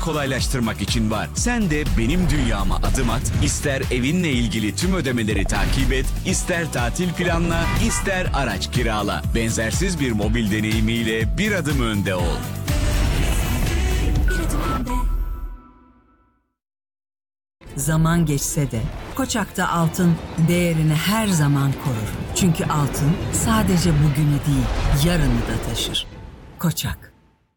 kolaylaştırmak için var. Sen de benim dünyama adım at, ister evinle ilgili tüm ödemeleri takip et, ister tatil planla, ister araç kirala. Benzersiz bir mobil deneyimiyle bir adım önde ol. Zaman geçse de Koçak'ta altın değerini her zaman korur. Çünkü altın sadece bugünü değil, yarını da taşır. Koçak.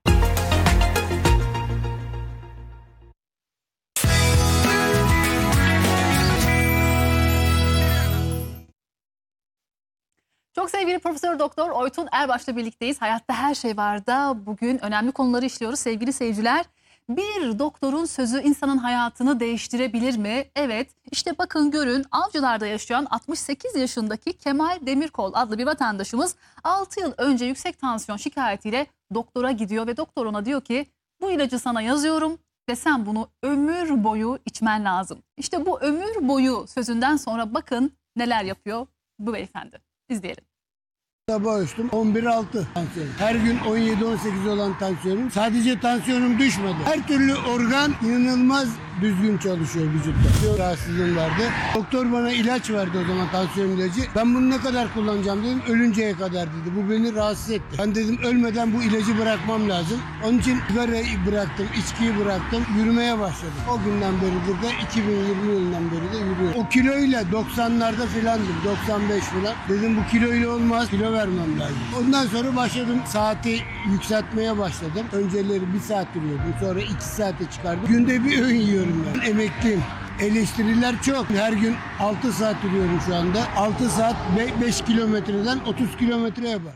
Çok sevgili Profesör Doktor Oytun Erbaş'la birlikteyiz. Hayatta her şey var da bugün önemli konuları işliyoruz sevgili seyirciler. Bir doktorun sözü insanın hayatını değiştirebilir mi? Evet, işte bakın görün, Avcılar'da yaşayan 68 yaşındaki Kemal Demirkol adlı bir vatandaşımız 6 yıl önce yüksek tansiyon şikayetiyle doktora gidiyor ve doktor ona diyor ki bu ilacı sana yazıyorum ve sen bunu ömür boyu içmen lazım. İşte bu ömür boyu sözünden sonra bakın neler yapıyor bu beyefendi. İzleyelim. Sabah ölçtüm 11,6 tansiyon. Her gün 17-18 olan tansiyonum. Sadece tansiyonum düşmedi. Her türlü organ inanılmaz düzgün çalışıyor vücutta. Rahatsızlığım vardı. Doktor bana ilaç verdi o zaman, tansiyon ilacı. Ben bunu ne kadar kullanacağım dedim. Ölünceye kadar dedi. Bu beni rahatsız etti. Ben dedim ölmeden bu ilacı bırakmam lazım. Onun için sigarayı bıraktım, içkiyi bıraktım. Yürümeye başladım. O günden beridir de 2020 yılından beri de yürüyorum. O kiloyla 90'larda filandım. 95 filan. Dedim bu kiloyla olmaz. Kilo vermem lazım. Ondan sonra başladım. Saati yükseltmeye başladım. Önceleri 1 saat yürüyordum. Sonra 2 saate çıkardım. Günde bir öğün yiyorum ben. Emekliyim. Eleştiriler çok. Her gün 6 saat yürüyorum şu anda. 6 saat 5 kilometreden 30 kilometre yapar.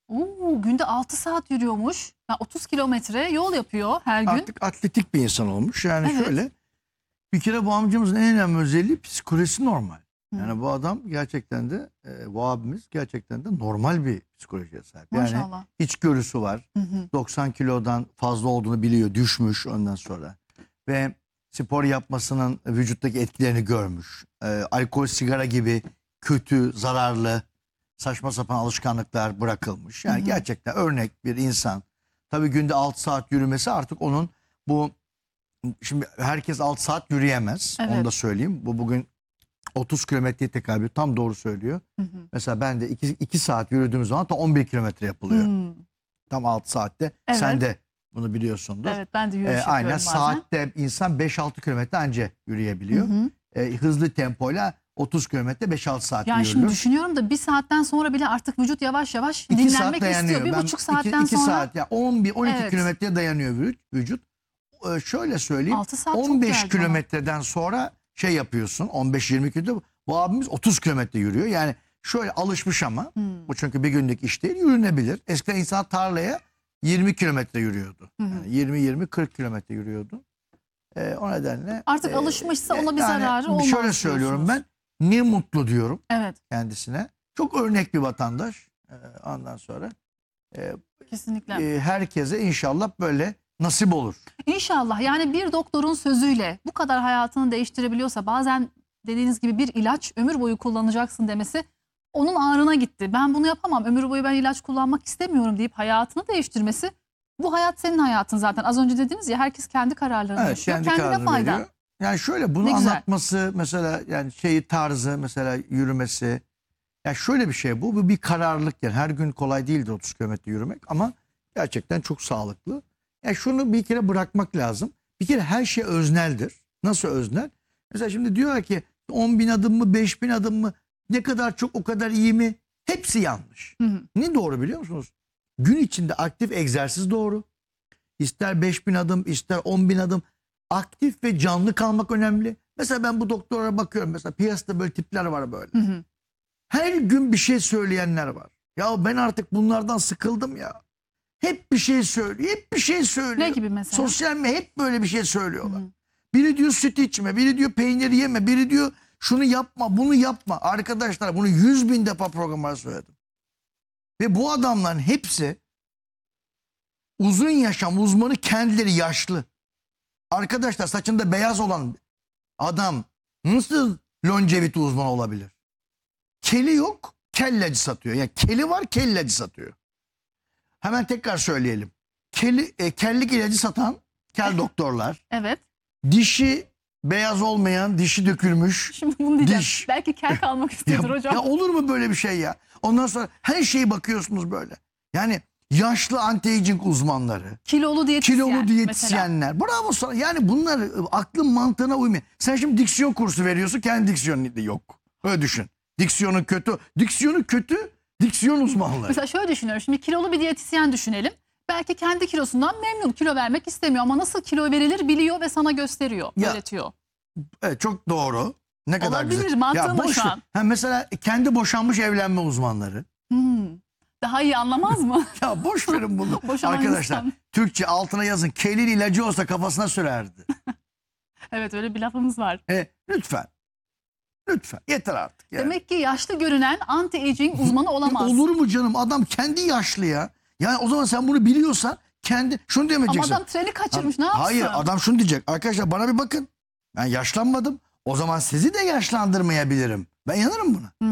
Günde 6 saat yürüyormuş. 30 kilometre yol yapıyor her gün. Artık atletik bir insan olmuş. Yani Evet. şöyle, bir kere bu amcamızın en önemli özelliği psikolojisi normal. Yani bu adam gerçekten de, bu abimiz gerçekten de normal bir psikolojiye sahip. Yani Maşallah. içgörüsü var. 90 kilodan fazla olduğunu biliyor, düşmüş ondan sonra. Ve spor yapmasının vücuttaki etkilerini görmüş. Alkol, sigara gibi kötü, zararlı, saçma sapan alışkanlıklar bırakılmış. Yani gerçekten örnek bir insan. Tabii günde 6 saat yürümesi artık onun bu... Şimdi herkes 6 saat yürüyemez. Evet. Onu da söyleyeyim. Bu bugün 30 kilometreye tekabül, tam doğru söylüyor. Mesela ben de 2 saat yürüdüğüm zaman tam 11 kilometre yapılıyor. Tam 6 saatte. Evet. Sen de bunu biliyorsundur. Evet, ben de yürüyüş yapıyorum Aynen bazen. saatte insan 5-6 kilometre anca yürüyebiliyor. Hızlı tempoyla 30 kilometre 5-6 saat Yani yürüyor. şimdi düşünüyorum da 1 saatten sonra bile artık vücut yavaş yavaş 2 dinlenmek saat dayanıyor. istiyor. 1,5 saatten 2 sonra saat, yani 11-12 Evet. kilometreye dayanıyor vücut. Şöyle söyleyeyim. 6 saat çok 15 geldi bana. kilometreden sonra şey yapıyorsun. 15-20 kilometre. Bu abimiz 30 kilometre yürüyor. Yani şöyle alışmış ama. Bu çünkü bir günlük iş değil, yürünebilir. Eskiden insan tarlaya 20 kilometre yürüyordu. Yani 20-20-40 kilometre yürüyordu. O nedenle artık alışmışsa ona bir yani zararı olmaz. şöyle söylüyorum diyorsunuz. ben. Ne mutlu diyorum Evet, kendisine. Çok örnek bir vatandaş. Ondan sonra kesinlikle. herkese inşallah böyle nasip olur. İnşallah, yani bir doktorun sözüyle bu kadar hayatını değiştirebiliyorsa, bazen dediğiniz gibi bir ilaç ömür boyu kullanacaksın demesi onun ağrına gitti. Ben bunu yapamam, ömür boyu ben ilaç kullanmak istemiyorum deyip hayatını değiştirmesi, bu hayat senin hayatın zaten. Az önce dediniz ya, herkes kendi kararlarını yaşıyor. Kendine kararını fayda. veriyor. Yani şöyle bunu Ne güzel. anlatması mesela, yani tarzı mesela, yürümesi. Ya şöyle bir şey bu bir kararlılık, yani her gün kolay değildir 30 kilometre yürümek ama gerçekten çok sağlıklı. Yani şunu bir kere bırakmak lazım. Bir kere her şey özneldir. Nasıl öznel? Mesela şimdi diyorlar ki 10.000 adım mı, 5.000 adım mı, ne kadar çok o kadar iyi mi? Hepsi yanlış. Ne doğru biliyor musunuz? Gün içinde aktif egzersiz doğru. İster 5.000 adım, ister 10.000 adım. Aktif ve canlı kalmak önemli. Mesela ben bu doktora bakıyorum. Mesela piyasada böyle tipler var böyle. Her gün bir şey söyleyenler var. Ya ben artık bunlardan sıkıldım ya. Hep bir şey söylüyor. Hep bir şey söylüyor. Ne gibi mesela? Sosyal medya hep böyle bir şey söylüyorlar. Biri diyor süt içme, biri diyor peynir yeme, biri diyor şunu yapma, bunu yapma. Arkadaşlar bunu 100.000 defa programda söyledim. Ve bu adamların hepsi uzun yaşam uzmanı, kendileri yaşlı. Arkadaşlar saçında beyaz olan adam nasıl longevity uzmanı olabilir? Keli yok, kelleci satıyor. Yani keli var, kelleci satıyor. Hemen tekrar söyleyelim. Kellik ilacı satan, kel doktorlar. Evet. Dişi beyaz olmayan, dişi dökülmüş. Şimdi bunu diyeceğim. Diş. Belki kel kalmak istiyordur hocam. Ya olur mu böyle bir şey ya? Ondan sonra her şeye bakıyorsunuz böyle. Yani yaşlı anti-aging uzmanları, Kilolu diyetisyen. kilolu mesela. diyetisyenler. Bravo sana. Yani bunlar aklın mantığına uymuyor. Sen şimdi diksiyon kursu veriyorsun, kendi diksiyonun da yok. Öyle düşün. Diksiyonu kötü. Diksiyonu kötü. Diksiyon uzmanları. Mesela şöyle düşünüyorum. Şimdi kilolu bir diyetisyen düşünelim. Belki kendi kilosundan memnun. Kilo vermek istemiyor ama nasıl kilo verilir biliyor ve sana gösteriyor, Ya, öğretiyor. Evet, çok doğru. Ne kadar Olabilir, güzel. mantığın da boş şu ver. an. Ha, mesela kendi boşanmış evlenme uzmanları. Daha iyi anlamaz mı? Ya boş verin bunu. Boşanan Arkadaşlar insan. Türkçe altına yazın. Kelin ilacı olsa kafasına sürerdi. Evet, öyle bir lafımız var. Lütfen. Lütfen. Yeter artık. Yani. Demek ki yaşlı görünen anti-aging uzmanı olamaz. Olur mu canım? Adam kendi yaşlı ya. Yani o zaman sen bunu biliyorsan kendi şunu Ama demeyeceksin. adam treni kaçırmış, ne yapsın? Hayır, adam şunu diyecek. Arkadaşlar bana bir bakın. Ben yaşlanmadım. O zaman sizi de yaşlandırmayabilirim. Ben yanarım buna.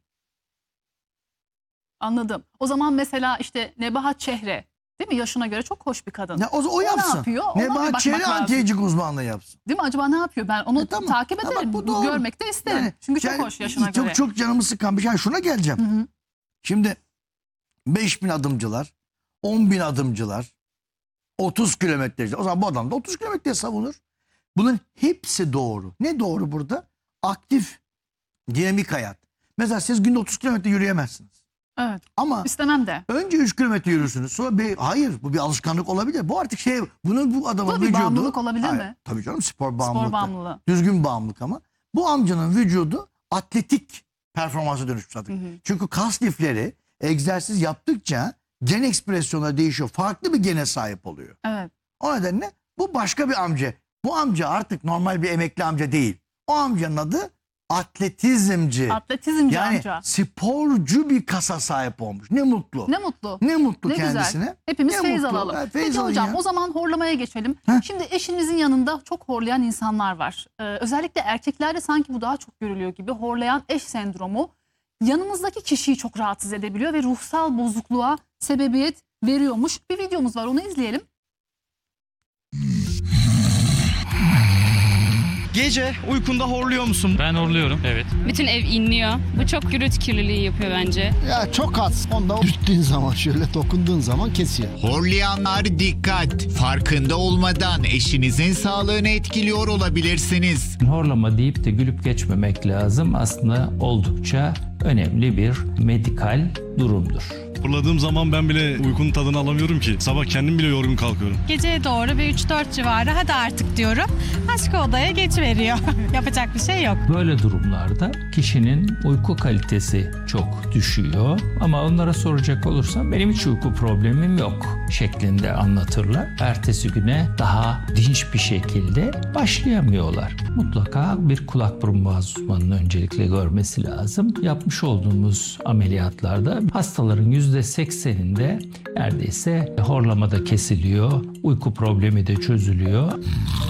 Anladım. O zaman mesela işte Nebahat Çehre, değil mi? Yaşına göre çok hoş bir kadın. Ya o yapsın. ne yapıyor? Ona bir Nebahat bakmak Çehre lazım. anti-aging uzmanlığı yapsın. Değil mi? Acaba ne yapıyor? Ben onu Tamam. takip Ha, bak, ederim. bu doğru. Görmek de isterim. Yani, Çünkü çok yani hoş yaşına çok, göre. Çok canımı sıkan bir şey. Şuna geleceğim. Şimdi 5000 adımcılar, 10.000 adımcılar, 30 kilometreci. O zaman bu adam da 30 kilometre savunur. Bunun hepsi doğru. Ne doğru burada? Aktif, dinamik hayat. Mesela siz günde 30 kilometre yürüyemezsiniz. Evet. Ama İstemem de. önce 3 kilometre yürürsünüz. Sonra hayır, bu bir alışkanlık olabilir. Bu artık bu adamın Bu bir vücudu. bağımlılık olabilir Hayır, mi? tabii canım, spor bağımlılığı. Spor bağımlılığı. Düzgün bağımlılık ama. Bu amcanın vücudu atletik performansa dönüşmüş artık. Çünkü kas lifleri egzersiz yaptıkça gen ekspresyonları değişiyor. Farklı bir gene sahip oluyor. Evet. O nedenle bu başka bir amca. Bu amca artık normal bir emekli amca değil. O amcanın adı atletizmci. Atletizmci Yani amca. sporcu bir kasa sahip olmuş. Ne mutlu. Ne mutlu. Ne mutlu Ne kendisine. güzel. Hepimiz Ne feyiz mutlu. alalım. Ha, feyiz Peki alın hocam ya. o zaman horlamaya geçelim. Heh. Şimdi eşinizin yanında çok horlayan insanlar var. Özellikle erkeklerde sanki bu daha çok görülüyor gibi. Horlayan eş sendromu yanımızdaki kişiyi çok rahatsız edebiliyor ve ruhsal bozukluğa sebebiyet veriyormuş. Bir videomuz var, onu izleyelim. Gece uykunda horluyor musun? Ben horluyorum. Evet. Bütün ev inliyor. Bu çok gürültü kirliliği yapıyor bence. Ya çok az. Onda dürttüğün zaman şöyle dokunduğun zaman kesiyor. Horlayanlar dikkat. Farkında olmadan eşinizin sağlığını etkiliyor olabilirsiniz. Horlama deyip de gülüp geçmemek lazım. Aslında oldukça önemli bir medikal durumdur. Horladığım zaman ben bile uykunun tadını alamıyorum ki. Sabah kendim bile yorgun kalkıyorum. Geceye doğru bir 3-4 civarı hadi artık diyorum. Başka odaya geçiveriyor. Yapacak bir şey yok. Böyle durumlarda kişinin uyku kalitesi çok düşüyor. Ama onlara soracak olursam benim hiç uyku problemim yok şeklinde anlatırlar. Ertesi güne daha dinç bir şekilde başlayamıyorlar. Mutlaka bir kulak burun boğaz uzmanının öncelikle görmesi lazım. Yapmış olduğumuz ameliyatlarda hastaların %80'inde neredeyse horlama da kesiliyor, uyku problemi de çözülüyor.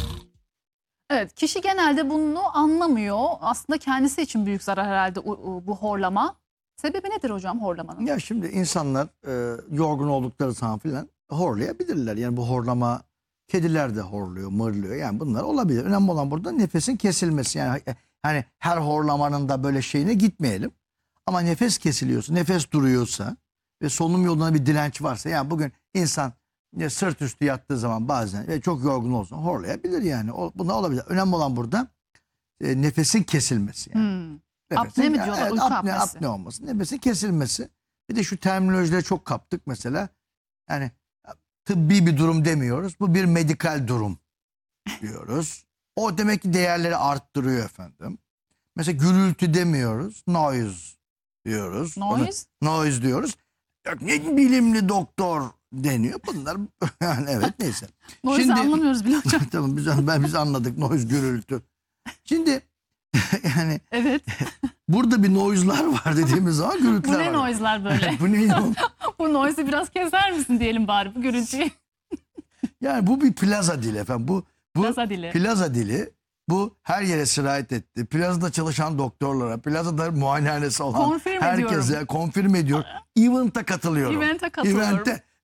Evet, kişi genelde bunu anlamıyor. Aslında kendisi için büyük zarar herhalde bu horlama. Sebebi nedir hocam horlamanın? Ya şimdi insanlar yorgun oldukları zaman filan horlayabilirler. Yani bu horlama, kediler de horluyor, mırlıyor. Yani bunlar olabilir. Önemli olan burada nefesin kesilmesi. Yani hani her horlamanın da böyle şeyine gitmeyelim. Ama nefes kesiliyorsa, nefes duruyorsa ve solunum yoluna bir direnç varsa, yani bugün insan sırt üstü yattığı zaman bazen ve çok yorgun olsun horlayabilir yani. Bunlar olabilir. Önemli olan burada nefesin kesilmesi yani. Apne mi diyorlar? Evet, Uyku apnesi. apne olması. Nefesin kesilmesi. Bir de şu terminolojileri çok kaptık mesela. Yani tıbbi bir durum demiyoruz. Bu bir medikal durum diyoruz. O demek ki değerleri arttırıyor efendim. Mesela gürültü demiyoruz. Noise diyoruz. Noise? Noise diyoruz. Yok, ne bilimli doktor deniyor. Bunlar yani evet neyse. Noise'u anlamıyoruz bile hocam. Tamam biz anladık noise, gürültü. Şimdi yani Evet. burada bir noise'lar var dediğimiz zaman Bu gürültüler var. ne noise'lar böyle? Bu ne? Bu noise'u biraz keser misin diyelim bari bu gürültüyü. Yani bu bir plaza dili efendim. Bu Plaza dili. Plaza dili. Bu her yere sirayet etti. Plazada çalışan doktorlara, plazada muayenehanesi olan Konfirm herkese ediyorum. konfirm ediyor. Event'a katılıyorum. Event'e katılıyorum.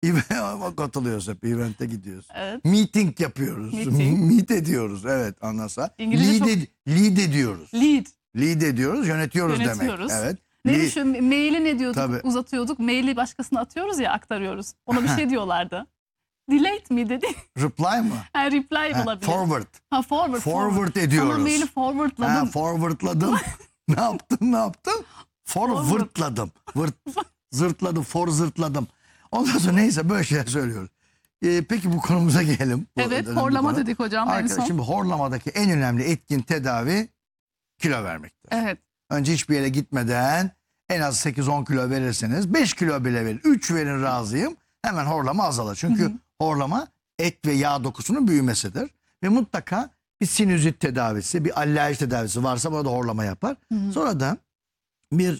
Katılıyoruz hep. Event'e gidiyoruz. Evet. Meeting yapıyoruz. Meeting. Meet ediyoruz. Evet anlasa. İngilizce Lead ediyoruz. Lead. Ediyoruz. Yönetiyoruz Yönetiyoruz. demek. Evet. Neydi şu maili ne diyorduk? Tabii. Uzatıyorduk. Maili başkasına atıyoruz ya, aktarıyoruz. Ona bir şey diyorlardı. Delete mi dedi? Reply mı? Ha, reply olabilir. Forward. Ha, forward. Forward ediyoruz. Tamam, maili forwardladım. Forwardladım. Ne yaptım? Forwardladım. Zırtladım. Zırtladım. Ondan sonra neyse böyle şeyler söylüyoruz. Peki bu konumuza gelelim. Evet, horlama dedik hocam en son. Şimdi horlamadaki en önemli etkin tedavi kilo vermektir. Evet. Önce hiçbir yere gitmeden en az 8-10 kilo verirseniz, 5 kilo bile verin, 3 verin razıyım, hemen horlama azalır. Çünkü horlama et ve yağ dokusunun büyümesidir. Ve mutlaka bir sinüzit tedavisi, bir alerji tedavisi varsa burada horlama yapar. Sonra da bir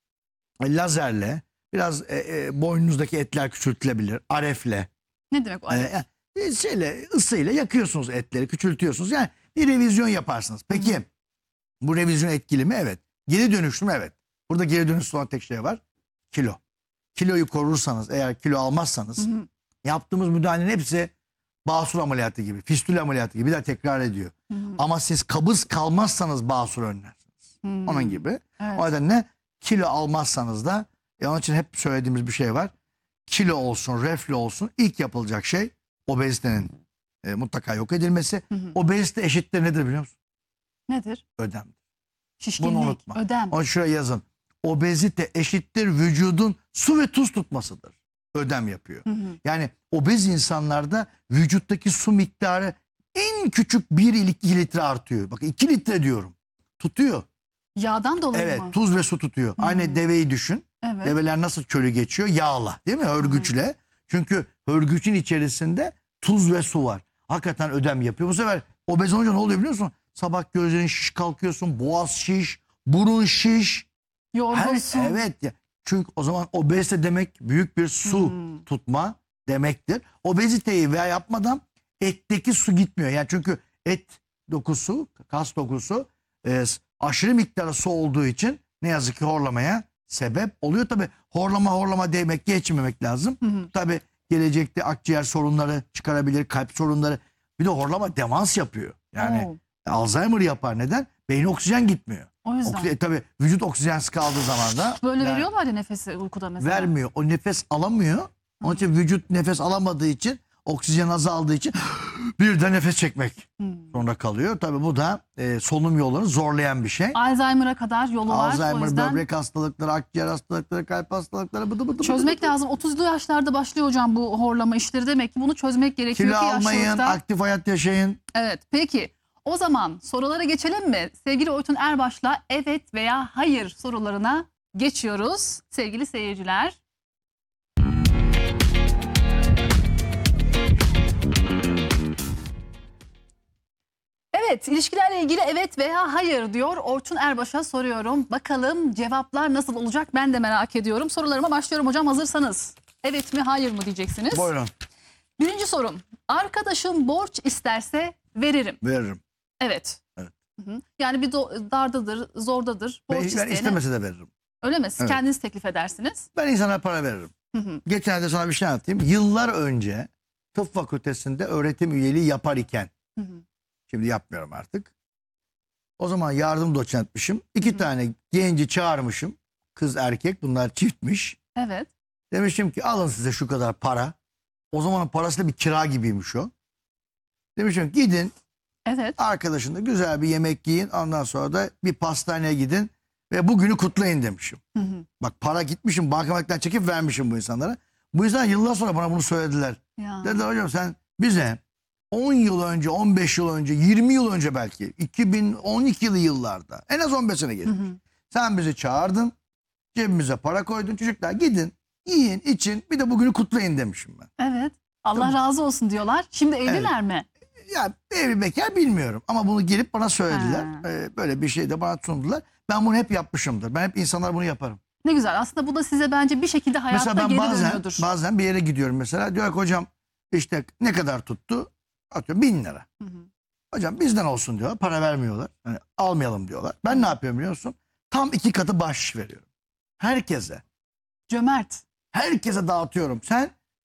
lazerle biraz boynunuzdaki etler küçültülebilir. Arefle. Ne demek o aref? Isıyla yakıyorsunuz etleri, küçültüyorsunuz. Yani bir revizyon yaparsınız. Peki bu revizyon etkili mi? Evet. Geri dönüşlü mü? Evet. Burada geri dönüşlü olan tek şey var. Kilo. Kiloyu korursanız, eğer kilo almazsanız yaptığımız müdahalenin hepsi basur ameliyatı gibi, fistül ameliyatı gibi, bir daha tekrar ediyor. Ama siz kabız kalmazsanız basur önlersiniz. Onun gibi. Evet. O nedenle kilo almazsanız da onun için hep söylediğimiz bir şey var. Kilo olsun, reflü olsun, ilk yapılacak şey obezitenin mutlaka yok edilmesi. Obezite eşittir nedir biliyor musun? Nedir? Ödem. Şişkinlik, Bunu unutma. ödem. Onu şuraya yazın. Obezite eşittir vücudun su ve tuz tutmasıdır. Ödem yapıyor. Yani obez insanlarda vücuttaki su miktarı en küçük 1 ile 2 litre artıyor. Bakın 2 litre diyorum. Tutuyor. Yağdan dolayı Evet, mı? tuz ve su tutuyor. Aynı deveyi düşün. Evet. Develer nasıl çölü geçiyor? Yağla, değil mi? Hörgüçle. Çünkü hörgüçün içerisinde tuz ve su var. Hakikaten ödem yapıyor. Bu sefer obez olunca ne oluyor biliyor musun? Sabah gözlerin şiş, kalkıyorsun, boğaz şiş, burun şiş. Yorgunsun. Evet. Çünkü o zaman obezite demek büyük bir su tutma demektir. Obeziteyi veya yapmadan etteki su gitmiyor. Yani çünkü et dokusu, kas dokusu aşırı miktarda su olduğu için ne yazık ki horlamaya sebep oluyor. Tabii horlama demek geçmemek lazım. Tabii gelecekte akciğer sorunları çıkarabilir, kalp sorunları. Bir de horlama demans yapıyor. Yani Alzheimer yapar. Neden? Beyne oksijen gitmiyor. O yüzden. Tabii vücut oksijensiz kaldığı zaman da Böyle veriyorlar ya nefesi uykuda mesela. vermiyor. O nefes alamıyor. Onun için vücut nefes alamadığı için, oksijen azaldığı için birden nefes çekmek zorunda kalıyor. Tabii bu da solunum yollarını zorlayan bir şey. Alzheimer'a kadar yolu var. O Alzheimer, yüzden böbrek hastalıkları, akciğer hastalıkları, kalp hastalıkları bıdı çözmek lazım. 30'lu yaşlarda başlıyor hocam bu horlama işleri, demek ki bunu çözmek gerekiyor. Kilo ki almayın, yaşlılıkta. aktif hayat yaşayın. Evet, peki o zaman sorulara geçelim mi? Sevgili Oytun Erbaş'la evet veya hayır sorularına geçiyoruz sevgili seyirciler. Evet, ilişkilerle ilgili evet veya hayır diyor. Orçun Erbaş'a soruyorum. Bakalım cevaplar nasıl olacak, ben de merak ediyorum. Sorularıma başlıyorum hocam, hazırsanız. Evet mi hayır mı diyeceksiniz. Buyurun. Birinci sorum. Arkadaşım borç isterse veririm. Veririm. Evet. Evet. Yani bir dardadır, zordadır. Borç Ben isteyene. istemese de veririm. Öyle mi? Siz Evet. kendiniz teklif edersiniz. Ben insana para veririm. Geçen de sana bir şey anlatayım. Yıllar önce tıp fakültesinde öğretim üyeliği yapar iken, şimdi yapmıyorum artık. O zaman yardım doçentmişim. 2 tane genci çağırmışım. Kız erkek, bunlar çiftmiş. Evet. Demişim ki alın size şu kadar para. O zamanın parası da bir kira gibiymiş o. Demişim gidin. Evet. Arkadaşınla güzel bir yemek yiyin. Ondan sonra da bir pastaneye gidin. Ve bugünü kutlayın demişim. Bak para gitmişim, bankamatikten çekip vermişim bu insanlara. Bu yüzden yıllar sonra bana bunu söylediler. Ya. Dediler hocam sen bize 10 yıl önce, 15 yıl önce, 20 yıl önce belki 2012'li yıllarda en az 15 sene geçmiş. Sen bizi çağırdın, cebimize para koydun, çocuklar gidin, yiyin, için, bir de bugünü kutlayın demişim ben. Evet. Allah razı olsun diyorlar. Şimdi evliler mi? Ya evli bekar bilmiyorum ama bunu gelip bana söylediler. Böyle bir şey de bana sundular. Ben bunu hep yapmışımdır. Ben hep insanlar bunu yaparım. Ne güzel. Aslında bu da size bence bir şekilde hayatta mesela ben geri dönüyordur. bazen bir yere gidiyorum mesela. Diyor ki hocam işte ne kadar tuttu? Atıyorum 1000 lira. Hocam bizden olsun diyorlar. Para vermiyorlar. Yani almayalım diyorlar. Ben ne yapıyorum biliyor musun? Tam 2 katı bahşiş veriyorum. Herkese. Cömert. Herkese dağıtıyorum. Sen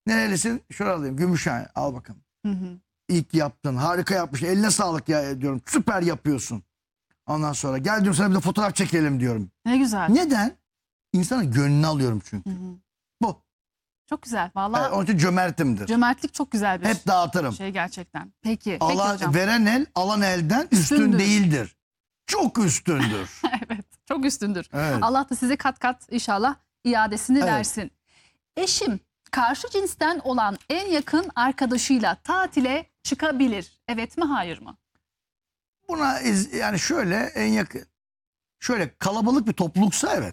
Nerelisin? Şuralıyım. Gümüşhane. Al bakalım. İlk yaptın. Harika yapmışsın. Eline sağlık ya diyorum. Süper yapıyorsun. Ondan sonra gel diyorum sana bir de fotoğraf çekelim diyorum. Ne güzel. Neden? İnsanın gönlünü alıyorum çünkü. Bu. Çok güzel. Vallahi Evet, onun için cömertimdir. cömertlik çok güzel bir Hep dağıtırım. şey gerçekten. Peki hocam. Veren el alan elden üstün Üstündür. değildir. Çok üstündür. Evet, çok üstündür. Evet. Allah da size kat kat inşallah iadesini Evet. versin. Eşim karşı cinsten olan en yakın arkadaşıyla tatile çıkabilir. Evet mi, hayır mı? Buna yani şöyle en yakın. Şöyle kalabalık bir topluluksa evet.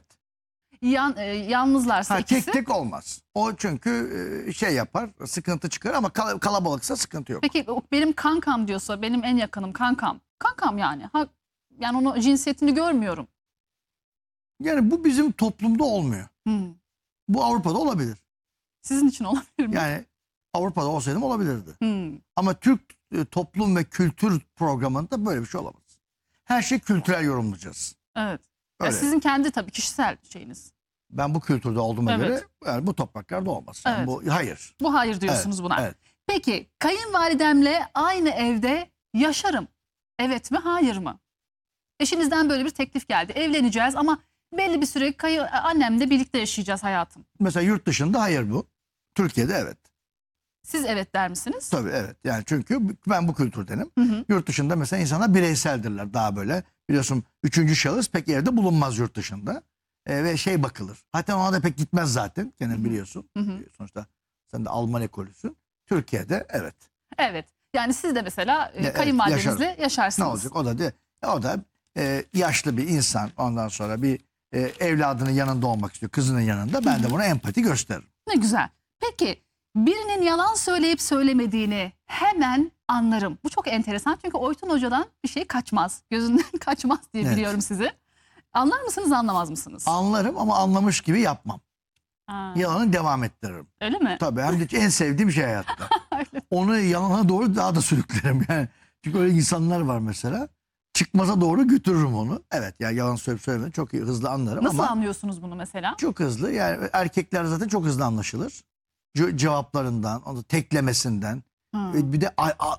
Yalnızlarsa ikisi. Tek tek olmaz. O çünkü şey yapar, sıkıntı çıkar ama kalabalıksa sıkıntı yok. Peki benim kankam diyorsa, benim en yakınım kankam. Kankam yani. Yani onu cinsiyetini görmüyorum. Yani bu bizim toplumda olmuyor. Bu Avrupa'da olabilir. Sizin için olabilir mi? Yani Avrupa'da olsaydım olabilirdi. Hmm. Ama Türk toplum ve kültür programında böyle bir şey olamaz. Her şey kültürel yorumlayacağız. Evet. Ya Öyle. sizin kendi tabii kişisel şeyiniz. Ben bu kültürde olduğuma Evet. göre yani bu topraklarda olmaz. Yani Evet. bu hayır. Bu hayır diyorsunuz Evet, buna. evet. Peki kayınvalidemle aynı evde yaşarım. Evet mi, hayır mı? Eşinizden böyle bir teklif geldi. Evleneceğiz ama belli bir süre annemle birlikte yaşayacağız hayatım. Mesela yurt dışında hayır bu. Türkiye'de evet. Siz evet der misiniz? Tabii evet. Yani çünkü ben bu kültürdenim. Hı hı. Yurt dışında mesela insanlar bireyseldirler daha böyle. Biliyorsun üçüncü şahıs pek evde bulunmaz yurt dışında. Ve şey bakılır. Hatta ona da pek gitmez zaten. Gene biliyorsun. Hı hı. Sonuçta sen de Alman ekolüsün. Türkiye'de evet. Evet. Yani siz de mesela Evet, kayınvalidenizle yaşarım. yaşarsınız. Ne olacak? O da yaşlı bir insan. Ondan sonra bir evladının yanında olmak istiyor. Kızının yanında. Ben de buna empati gösteririm. Ne güzel. Peki birinin yalan söyleyip söylemediğini hemen anlarım. Bu çok enteresan çünkü Oytun Hoca'dan bir şey kaçmaz. Gözünden kaçmaz diye Evet. biliyorum sizi. Anlar mısınız, anlamaz mısınız? Anlarım ama anlamış gibi yapmam. Ha, Yalanı devam ettiririm. öyle mi? Tabii hem de en sevdiğim şey hayatta. Öyle. Onu yalana doğru daha da sürüklerim yani. Çünkü öyle insanlar var mesela. Çıkmaza doğru götürürüm onu. Evet yani yalan söyleyip söylemeden çok iyi, hızlı anlarım Nasıl ama anlıyorsunuz bunu mesela? çok hızlı. Yani erkekler zaten çok hızlı anlaşılır. Cevaplarından, onu teklemesinden, bir de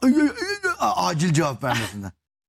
acil cevap vermesinden.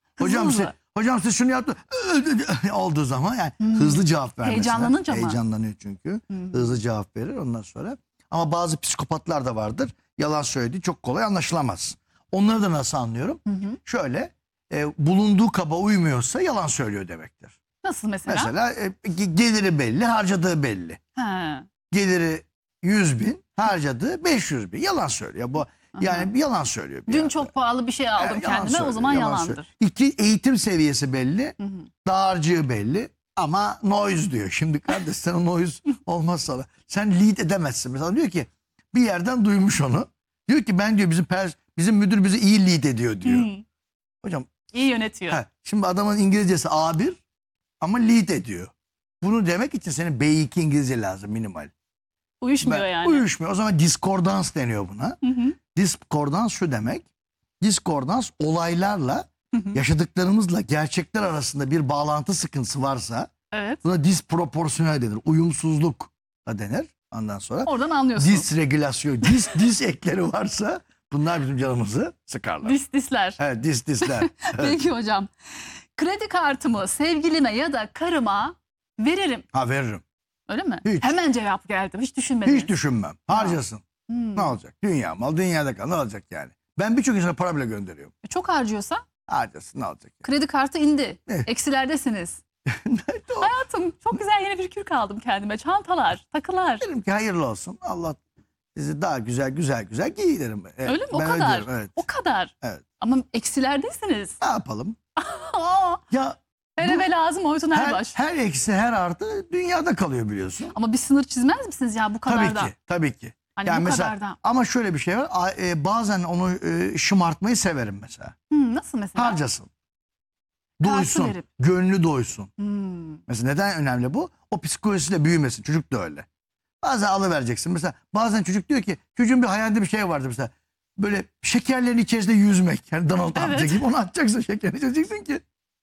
Hocam siz şunu yaptı olduğu zaman yani hızlı cevap vermesinden. Heyecanlanınca mı? Heyecanlanıyor çünkü. Hızlı cevap verir ondan sonra. Ama bazı psikopatlar da vardır. Yalan söylediği çok kolay anlaşılamaz. Onları da nasıl anlıyorum? Şöyle bulunduğu kaba uymuyorsa yalan söylüyor demektir. Nasıl mesela? Mesela geliri belli, harcadığı belli. Ha. Geliri 100.000, harcadığı 500.000. Yalan söylüyor. Bu yani bir yalan söylüyor. Dün çok pahalı bir şey aldım Yalan kendime, o söylüyor, zaman yalan yalandır. söylüyor. İki, eğitim seviyesi belli, dağarcığı belli ama noise diyor. Şimdi kardeş sen o noise olmazsa sen lead edemezsin. Mesela diyor ki bir yerden duymuş onu. Diyor ki ben diyor bizim müdür bizi iyi lead ediyor diyor. Hocam İyi yönetiyor. şimdi adamın İngilizcesi A1 ama lead ediyor. Bunu demek için senin B2 İngilizce lazım minimal. Uyuşmuyor yani. Uyuşmuyor. O zaman diskordans deniyor buna. Diskordans şu demek. Diskordans olaylarla yaşadıklarımızla gerçekler arasında bir bağlantı sıkıntısı varsa Evet. buna disproporsiyonel denir. Uyumsuzluk da denir. Ondan sonra Oradan anlıyorsunuz. disregülasyon, dis ekleri varsa bunlar bizim canımızı sıkarlar. Disler. Evet, disler. Evet. Peki hocam. Kredi kartımı sevgilime ya da karıma veririm. Veririm. Öyle mi? Hiç. Hemen cevap geldi. Hiç düşünmediniz. Hiç düşünmem. Harcasın. Ne olacak? Dünya mal dünyada kal. Ne olacak yani? Ben birçok insana para bile gönderiyorum. Çok harcıyorsa? Harcasın ne olacak? Kredi kartı indi. Evet. Eksilerdesiniz. Hayatım çok güzel yeni bir kürk aldım kendime. Çantalar, takılar. Derim ki hayırlı olsun. Allah sizi daha güzel giydirim. Evet, Öyle mi? O ben kadar. diyorum, evet. O kadar. Evet. Ama eksilerdesiniz. Ne yapalım? Aa, Ya Hereve lazım Oytun Erbaş. her eksi her artı dünyada kalıyor biliyorsun. Ama bir sınır çizmez misiniz ya bu kadar da? Tabii ki. Hani Yani bu mesela, kadar da. ama şöyle bir şey var. Bazen onu şımartmayı severim mesela. Nasıl mesela? Harcasın. Karşı Doysun. verip. Gönlü doysun. Hmm. Mesela neden önemli bu? O psikolojisiyle büyümesin. Çocuk da öyle. Bazen alıvereceksin. Mesela bazen çocuk diyor ki çocuğun bir hayalinde bir şey vardır mesela. Böyle şekerlerin içerisinde yüzmek. Yani Donald amca gibi onu atacaksın şekerin içine. Diyeceksin ki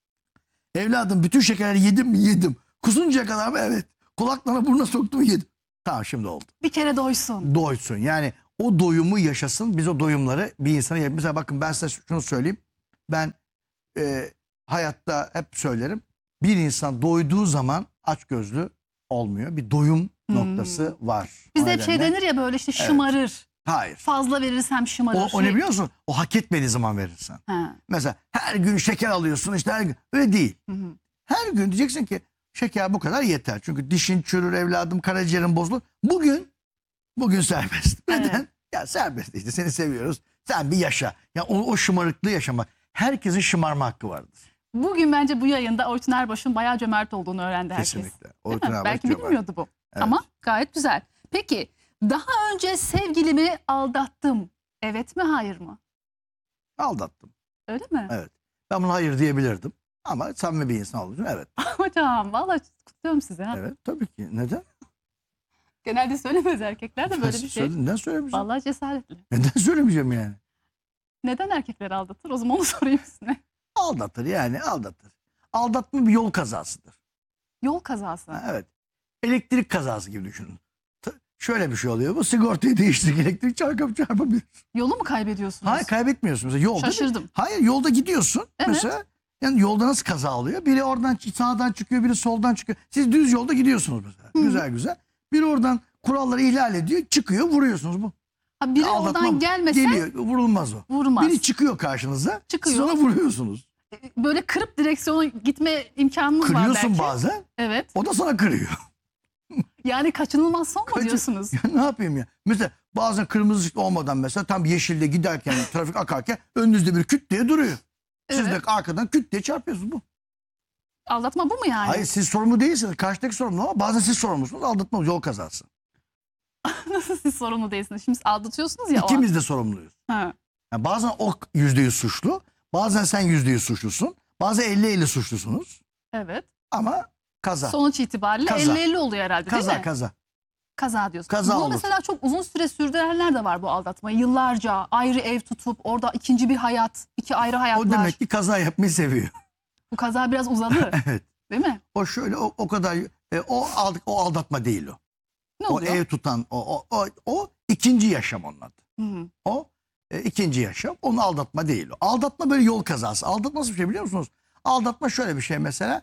evladım bütün şekerleri yedim mi? Yedim. Kusuncaya kadar mı? Evet. Kulaklarına burnuna soktum mu? Yedim. Tamam şimdi oldu. Bir kere doysun. Doysun. Yani o doyumu yaşasın. Biz o doyumları bir insana mesela bakın ben size şunu söyleyeyim. Ben hayatta hep söylerim. Bir insan doyduğu zaman açgözlü olmuyor. Bir doyum noktası var. Bizde O hep şey nedenle- denir ya böyle işte şımarır. Hayır. Fazla verirsem şımarır. O ne biliyor musun? O hak etmediği zaman verirsen. Ha. Mesela her gün şeker alıyorsun işte her gün. Öyle değil. Her gün diyeceksin ki şeker bu kadar yeter. Çünkü dişin çürür evladım, karaciğerin bozulur. Bugün serbest. Neden? Ya serbest işte seni seviyoruz. Sen bir yaşa. Ya o şımarıklığı yaşamak. Herkesin şımarma hakkı vardır. Bugün bence bu yayında Oytun Erbaş'ın bayağı cömert olduğunu öğrendi herkes. Kesinlikle. Değil Oytun mi? Erbaş Belki cömert. bilmiyordu bu. Evet. Ama gayet güzel. Peki daha önce sevgilimi aldattım. Evet mi hayır mı? Aldattım. Öyle mi? Evet. Ben buna hayır diyebilirdim. Ama samimi bir insan olduğum için evet. Hocam vallahi kutluyorum sizi. Ha. Evet tabii ki. Neden? Genelde söylemez erkekler de böyle bir şey. Neden söylemeyeceğim? Vallahi cesaretli. Neden söylemeyeceğim yani? Neden erkekler aldatır? O zaman onu sorayım size. Aldatır yani aldatır. Aldatma bir yol kazasıdır. Yol kazası. Ha, evet. Elektrik kazası gibi düşünün. Şöyle bir şey oluyor. Bu sigortayı değiştirdik. Elektrik çarpabilir. Yolu mu kaybediyorsunuz? Hayır kaybetmiyorsun. Mesela yolda Şaşırdım. Hayır yolda gidiyorsun. Evet. Mesela yani yolda nasıl kaza oluyor? Biri oradan sağdan çıkıyor, biri soldan çıkıyor. Siz düz yolda gidiyorsunuz mesela. Güzel güzel. Biri oradan kuralları ihlal ediyor, çıkıyor, vuruyorsunuz bu. Ha, biri Aldatma oradan mı? gelmese Geliyor, vurulmaz o. vurmaz. Biri çıkıyor karşınıza. Çıkıyor. Siz ona vuruyorsunuz. Böyle kırıp direksiyonu gitme imkanınız var Kırıyorsun belki. bazen. Evet. O da sana kırıyor. Yani kaçınılmaz son mu diyorsunuz? Ya ne yapayım ya? Mesela bazen kırmızı ışık olmadan mesela tam yeşilde giderken trafik akarken önünüzde bir küt diye duruyor. Siz de Evet. arkadan küt diye çarpıyorsunuz bu. Aldatma bu mu yani? Hayır siz sorumlu değilsiniz. Karşıdaki sorumlu ama bazen siz sorumlusunuz. Aldatma yol kazası. Nasıl siz sorumlu değilsiniz? Şimdi siz aldatıyorsunuz ya. İkimiz de sorumluyuz. Ha. Yani bazen o %100 suçlu. Bazen sen %100 suçlusun. Bazen 50-50 suçlusunuz. Evet. Ama kaza. Sonuç itibariyle Kaza. 50-50 oluyor herhalde değil Kaza mi? kaza. Kaza diyorsunuz. Kaza Bunu olur. mesela çok uzun süre sürdürenler de var bu aldatmayı. Yıllarca ayrı ev tutup orada ikinci bir hayat, iki ayrı hayatlar. O demek ki kaza yapmayı seviyor. Bu kaza biraz uzadı. Evet. Değil mi? O şöyle o kadar o aldatma değil o. Ne O oluyor? ev tutan o ikinci yaşam onun adı. Hı. O ikinci yaşam. Onun aldatma değil o. Aldatma böyle yol kazası. Aldatma nasıl bir şey biliyor musunuz? Aldatma şöyle bir şey mesela.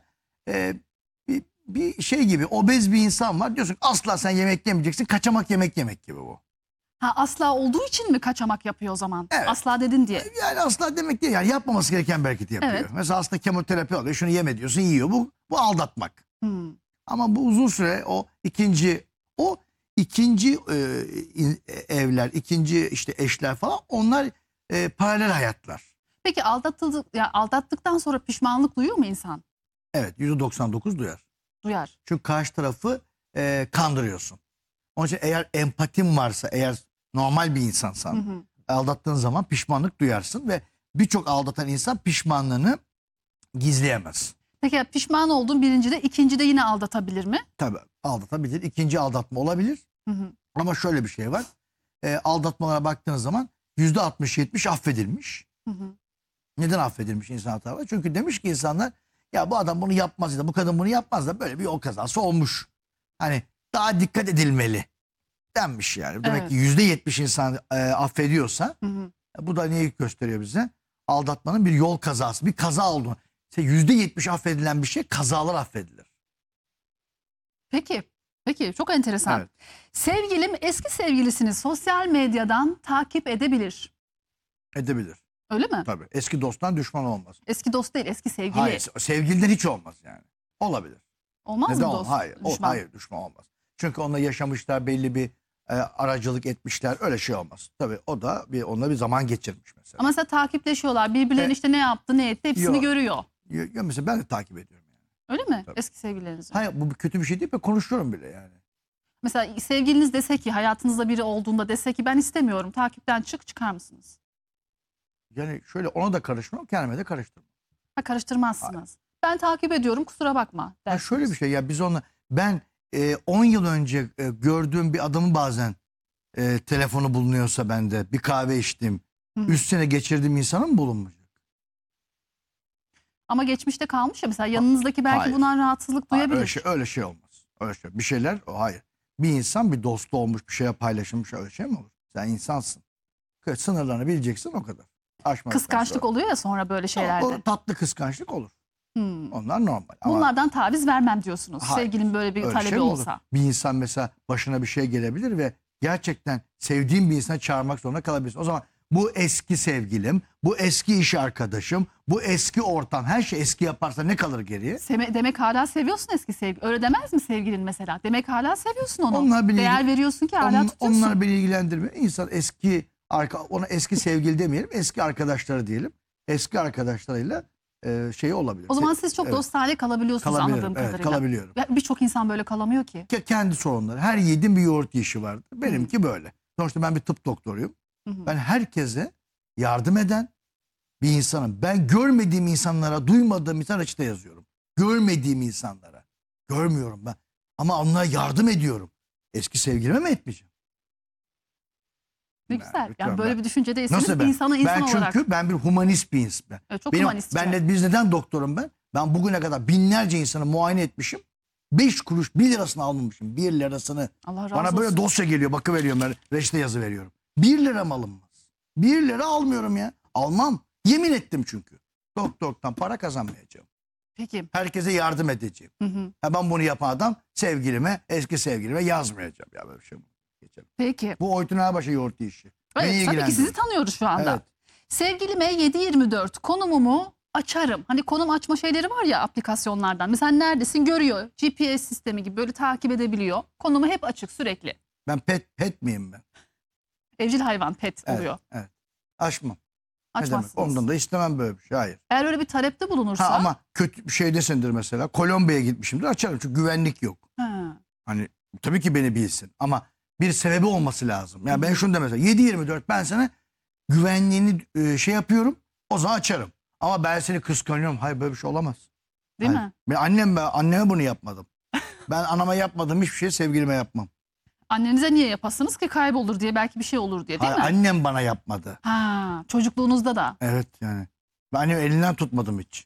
Bir şey gibi obez bir insan var. Diyorsun ki asla sen yemek yemeyeceksin. Kaçamak yemek gibi bu. Ha, asla olduğu için mi kaçamak yapıyor o zaman? Evet. Asla dedin diye. Yani asla demek değil. Yani yapmaması gereken bir hareketi yapıyor. Evet. Mesela hasta kemoterapi alıyor. Şunu yeme diyorsun yiyor. Bu aldatmak. Hı. Ama bu uzun süre o ikinci evler, ikinci işte eşler falan onlar paralel hayatlar. Peki aldattıktan sonra pişmanlık duyuyor mu insan? Evet %99 duyar. Duyar. Çünkü karşı tarafı kandırıyorsun. Onun için eğer empatin varsa, eğer normal bir insansan Hı hı. aldattığın zaman pişmanlık duyarsın ve birçok aldatan insan pişmanlığını gizleyemez. Peki pişman oldun birincide, ikincide yine aldatabilir mi? Tabii aldatabilir. İkinci aldatma olabilir. Hı hı. Ama şöyle bir şey var. Aldatmalara baktığınız zaman %60-70 affedilmiş. Hı hı. Neden affedilmiş insan tarafından? Çünkü demiş ki insanlar ya bu adam bunu yapmaz ya da bu kadın bunu yapmaz da böyle bir yol kazası olmuş. Hani daha dikkat edilmeli denmiş yani. Demek ki %70 insan affediyorsa Hı hı. bu da neyi gösteriyor bize? Aldatmanın bir yol kazası, bir kaza olduğunu. %70 affedilen bir şey kazalar affedilir. Peki çok enteresan. Evet. Sevgilim eski sevgilisini sosyal medyadan takip edebilir. Edebilir. Öyle mi? Tabii. Eski dosttan düşman olmaz. Eski dost değil, eski sevgili. Hayır, sevgiliden hiç olmaz yani. Olabilir. Olmaz Neden mı dost? Hayır, düşman? hayır düşman olmaz. Çünkü onunla yaşamışlar, belli bir aracılık etmişler. Öyle şey olmaz. Tabii o da onunla bir zaman geçirmiş mesela. Ama mesela takipleşiyorlar. Birbirlerinin işte ne yaptı, ne etti hepsini Yok. görüyor. Ya mesela ben de takip ediyorum yani. Öyle mi? Tabii. Eski sevgililerinizi. Hayır bu kötü bir şey değil. Ben konuşuyorum bile yani. Mesela sevgiliniz dese ki, hayatınızda biri olduğunda dese ki ben istemiyorum, takipten çıkar mısınız? Yani şöyle ona da karışmam, kendime de karıştırmam. Ha, karıştırmazsınız. Ben takip ediyorum, kusura bakma Ha, dersiniz. şöyle bir şey ya biz onunla ben 10 yıl önce gördüğüm bir adamı bazen telefonu bulunuyorsa bende bir kahve içtim. Hı. 3 sene geçirdiğim insanın mı bulunmayacak? Ama geçmişte kalmış ya, mesela yanınızdaki belki Hayır. bundan rahatsızlık Hayır, duyabilir. öyle şey olmaz. Öyle şey. Bir şeyler hayır. Bir insan bir dostu olmuş, bir şeye paylaşılmış öyle şey mi olur? Sen insansın. Sınırlarını bileceksin, o kadar. Aşmadıktan Kıskançlık sonra. oluyor ya sonra böyle şeylerde. O tatlı kıskançlık olur. Onlar normal. Ama Bunlardan taviz vermem diyorsunuz. Hayır, Sevgilin böyle bir öyle talebi şey mi olur? olsa. Bir insan mesela başına bir şey gelebilir ve gerçekten sevdiğim bir insana çağırmak zorunda kalabilirsin. O zaman bu eski sevgilim, bu eski iş arkadaşım, bu eski ortam, her şey eski yaparsa ne kalır geriye? Demek hala seviyorsun eski sevgili. Öyle demez mi sevgilin mesela? Demek hala seviyorsun onu. Onlar bile Değer veriyorsun ki hala tutuyorsun. Onlar beni ilgilendirmiyor. İnsan ona eski sevgili demeyelim, eski arkadaşları diyelim. Eski arkadaşlarıyla şey olabilir. O zaman siz çok dostane kalabiliyorsunuz anladığım kadarıyla. Evet, kalabiliyorum. Birçok insan böyle kalamıyor ki. Kendi sorunları. Her yiğidin bir yoğurt yiyişi vardır. Benimki böyle. Sonuçta ben bir tıp doktoruyum. Ben herkese yardım eden bir insanım. Ben görmediğim insanlara, duymadığım insanlara reçete yazıyorum. Görmediğim insanlara. Görmüyorum ben. Ama onlara yardım ediyorum. Eski sevgilime mi etmeyeceğim? Ne güzel. lütfen Yani böyle ben- bir düşüncedeyseniz Nasıl ben? insanı insan Ben olarak. çünkü ben bir humanist bir insanım. Evet, çok humanistçe. Biz neden doktorum ben? Ben bugüne kadar binlerce insanı muayene etmişim. 5 kuruş 1 lirasını almamışım. 1 lirasını. Allah razı Bana böyle olsun. dosya geliyor, bakıveriyorum ben, reçete yazı veriyorum. 1 lira mı alınmaz? 1 lira almıyorum ya. Almam. Yemin ettim çünkü. Doktordan para kazanmayacağım. Peki. Herkese yardım edeceğim. Ben bunu yapan adam eski sevgilime yazmayacağım. Ya böyle bir şey mi? Geçelim. Peki. Bu Oytun Erbaş'a yoğurt işi. Beni Evet, tabii ki ilgilendirir. sizi tanıyoruz şu anda. Evet. Sevgilime 7/24 konumumu açarım. Hani konum açma şeyleri var ya aplikasyonlardan. Mesela neredesin görüyor. GPS sistemi gibi böyle takip edebiliyor. Konumu hep açık sürekli. Ben pet miyim ben? Evcil hayvan pet oluyor. Evet. Açmam. Ne demek? Açmazsınız. Ondan da istemem böyle bir şey. Hayır. Eğer öyle bir talepte bulunursa. Ama kötü bir şeydesindir mesela. Kolombiya'ya gitmişimdir, açarım çünkü güvenlik yok. Ha. Hani tabii ki beni bilsin ama bir sebebi olması lazım. Yani ben şunu da mesela 7/24 ben sana güvenliğini şey yapıyorum, o zaman açarım. Ama ben seni kıskanıyorum. Hayır, böyle bir şey olamaz. Değil Hayır. mi? Ben anneme bunu yapmadım. Ben anama yapmadığım hiçbir şey sevgilime yapmam. Annenize niye yapasınız ki kaybolur diye belki bir şey olur diye değil Hayır, mi? annem bana yapmadı. Ha, çocukluğunuzda da. Evet yani. Ben annemi elinden tutmadım hiç.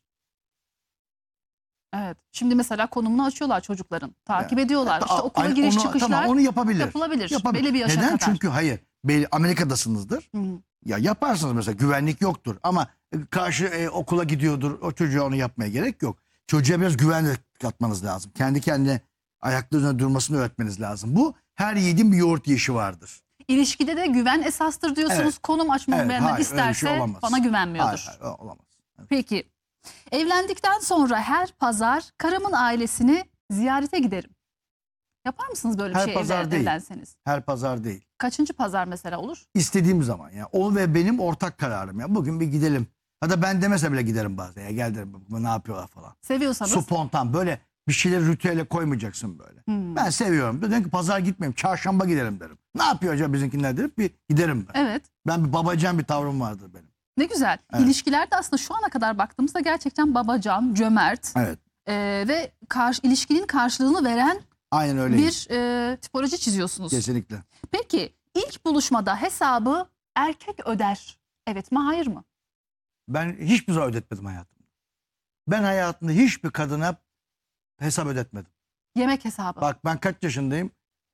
Evet. Şimdi mesela konumunu açıyorlar çocukların. Takip ediyorlar. İşte okula giriş çıkışlar Tamam, onu yapabilir. yapılabilir. Yapabilir. Belli bir yaşa Neden? kadar. Çünkü hayır. Amerika'dasınızdır. Ya yaparsınız mesela, güvenlik yoktur. Ama karşı okula gidiyordur. O çocuğa onu yapmaya gerek yok. Çocuğa biraz güvenlik katmanız lazım. Kendi kendine ayakları üzerine durmasını öğretmeniz lazım. Bu her yiğidin bir yoğurt yiyişi vardır. İlişkide de güven esastır diyorsunuz. Evet. Konum açmamı Evet, beğenmek hayır, öyle bir isterse şey olamaz. bana güvenmiyordur. Hayır, olamaz. Peki. Evlendikten sonra her pazar karımın ailesini ziyarete giderim. Yapar mısınız böyle bir Her şey pazar değil. evlenseniz? Her pazar değil. Kaçıncı pazar mesela olur? İstediğim zaman ya. O ve benim ortak kararım ya. Bugün bir gidelim. Hatta ben demese bile giderim bazen. Ya gel derim, ne yapıyorlar falan. Seviyorsanız. Spontan böyle bir şeyleri ritüele koymayacaksın böyle. Ben seviyorum. Dedim ki pazar gitmeyeyim, çarşamba gidelim derim. Ne yapıyor acaba bizimkiler derim, bir giderim ben. Evet. Ben bir babacan bir tavrım vardır benim. Ne güzel. Evet. İlişkilerde aslında şu ana kadar baktığımızda gerçekten babacan, cömert Evet. ve ilişkinin karşılığını veren Aynen öyle. bir tipoloji çiziyorsunuz. Kesinlikle. Peki ilk buluşmada hesabı erkek öder. Evet mi hayır mı? Ben hiçbir zaman ödetmedim hayatımda. Ben hayatımda hiçbir kadına hesap ödetmedim. Yemek hesabı. Bak ben kaç yaşındayım?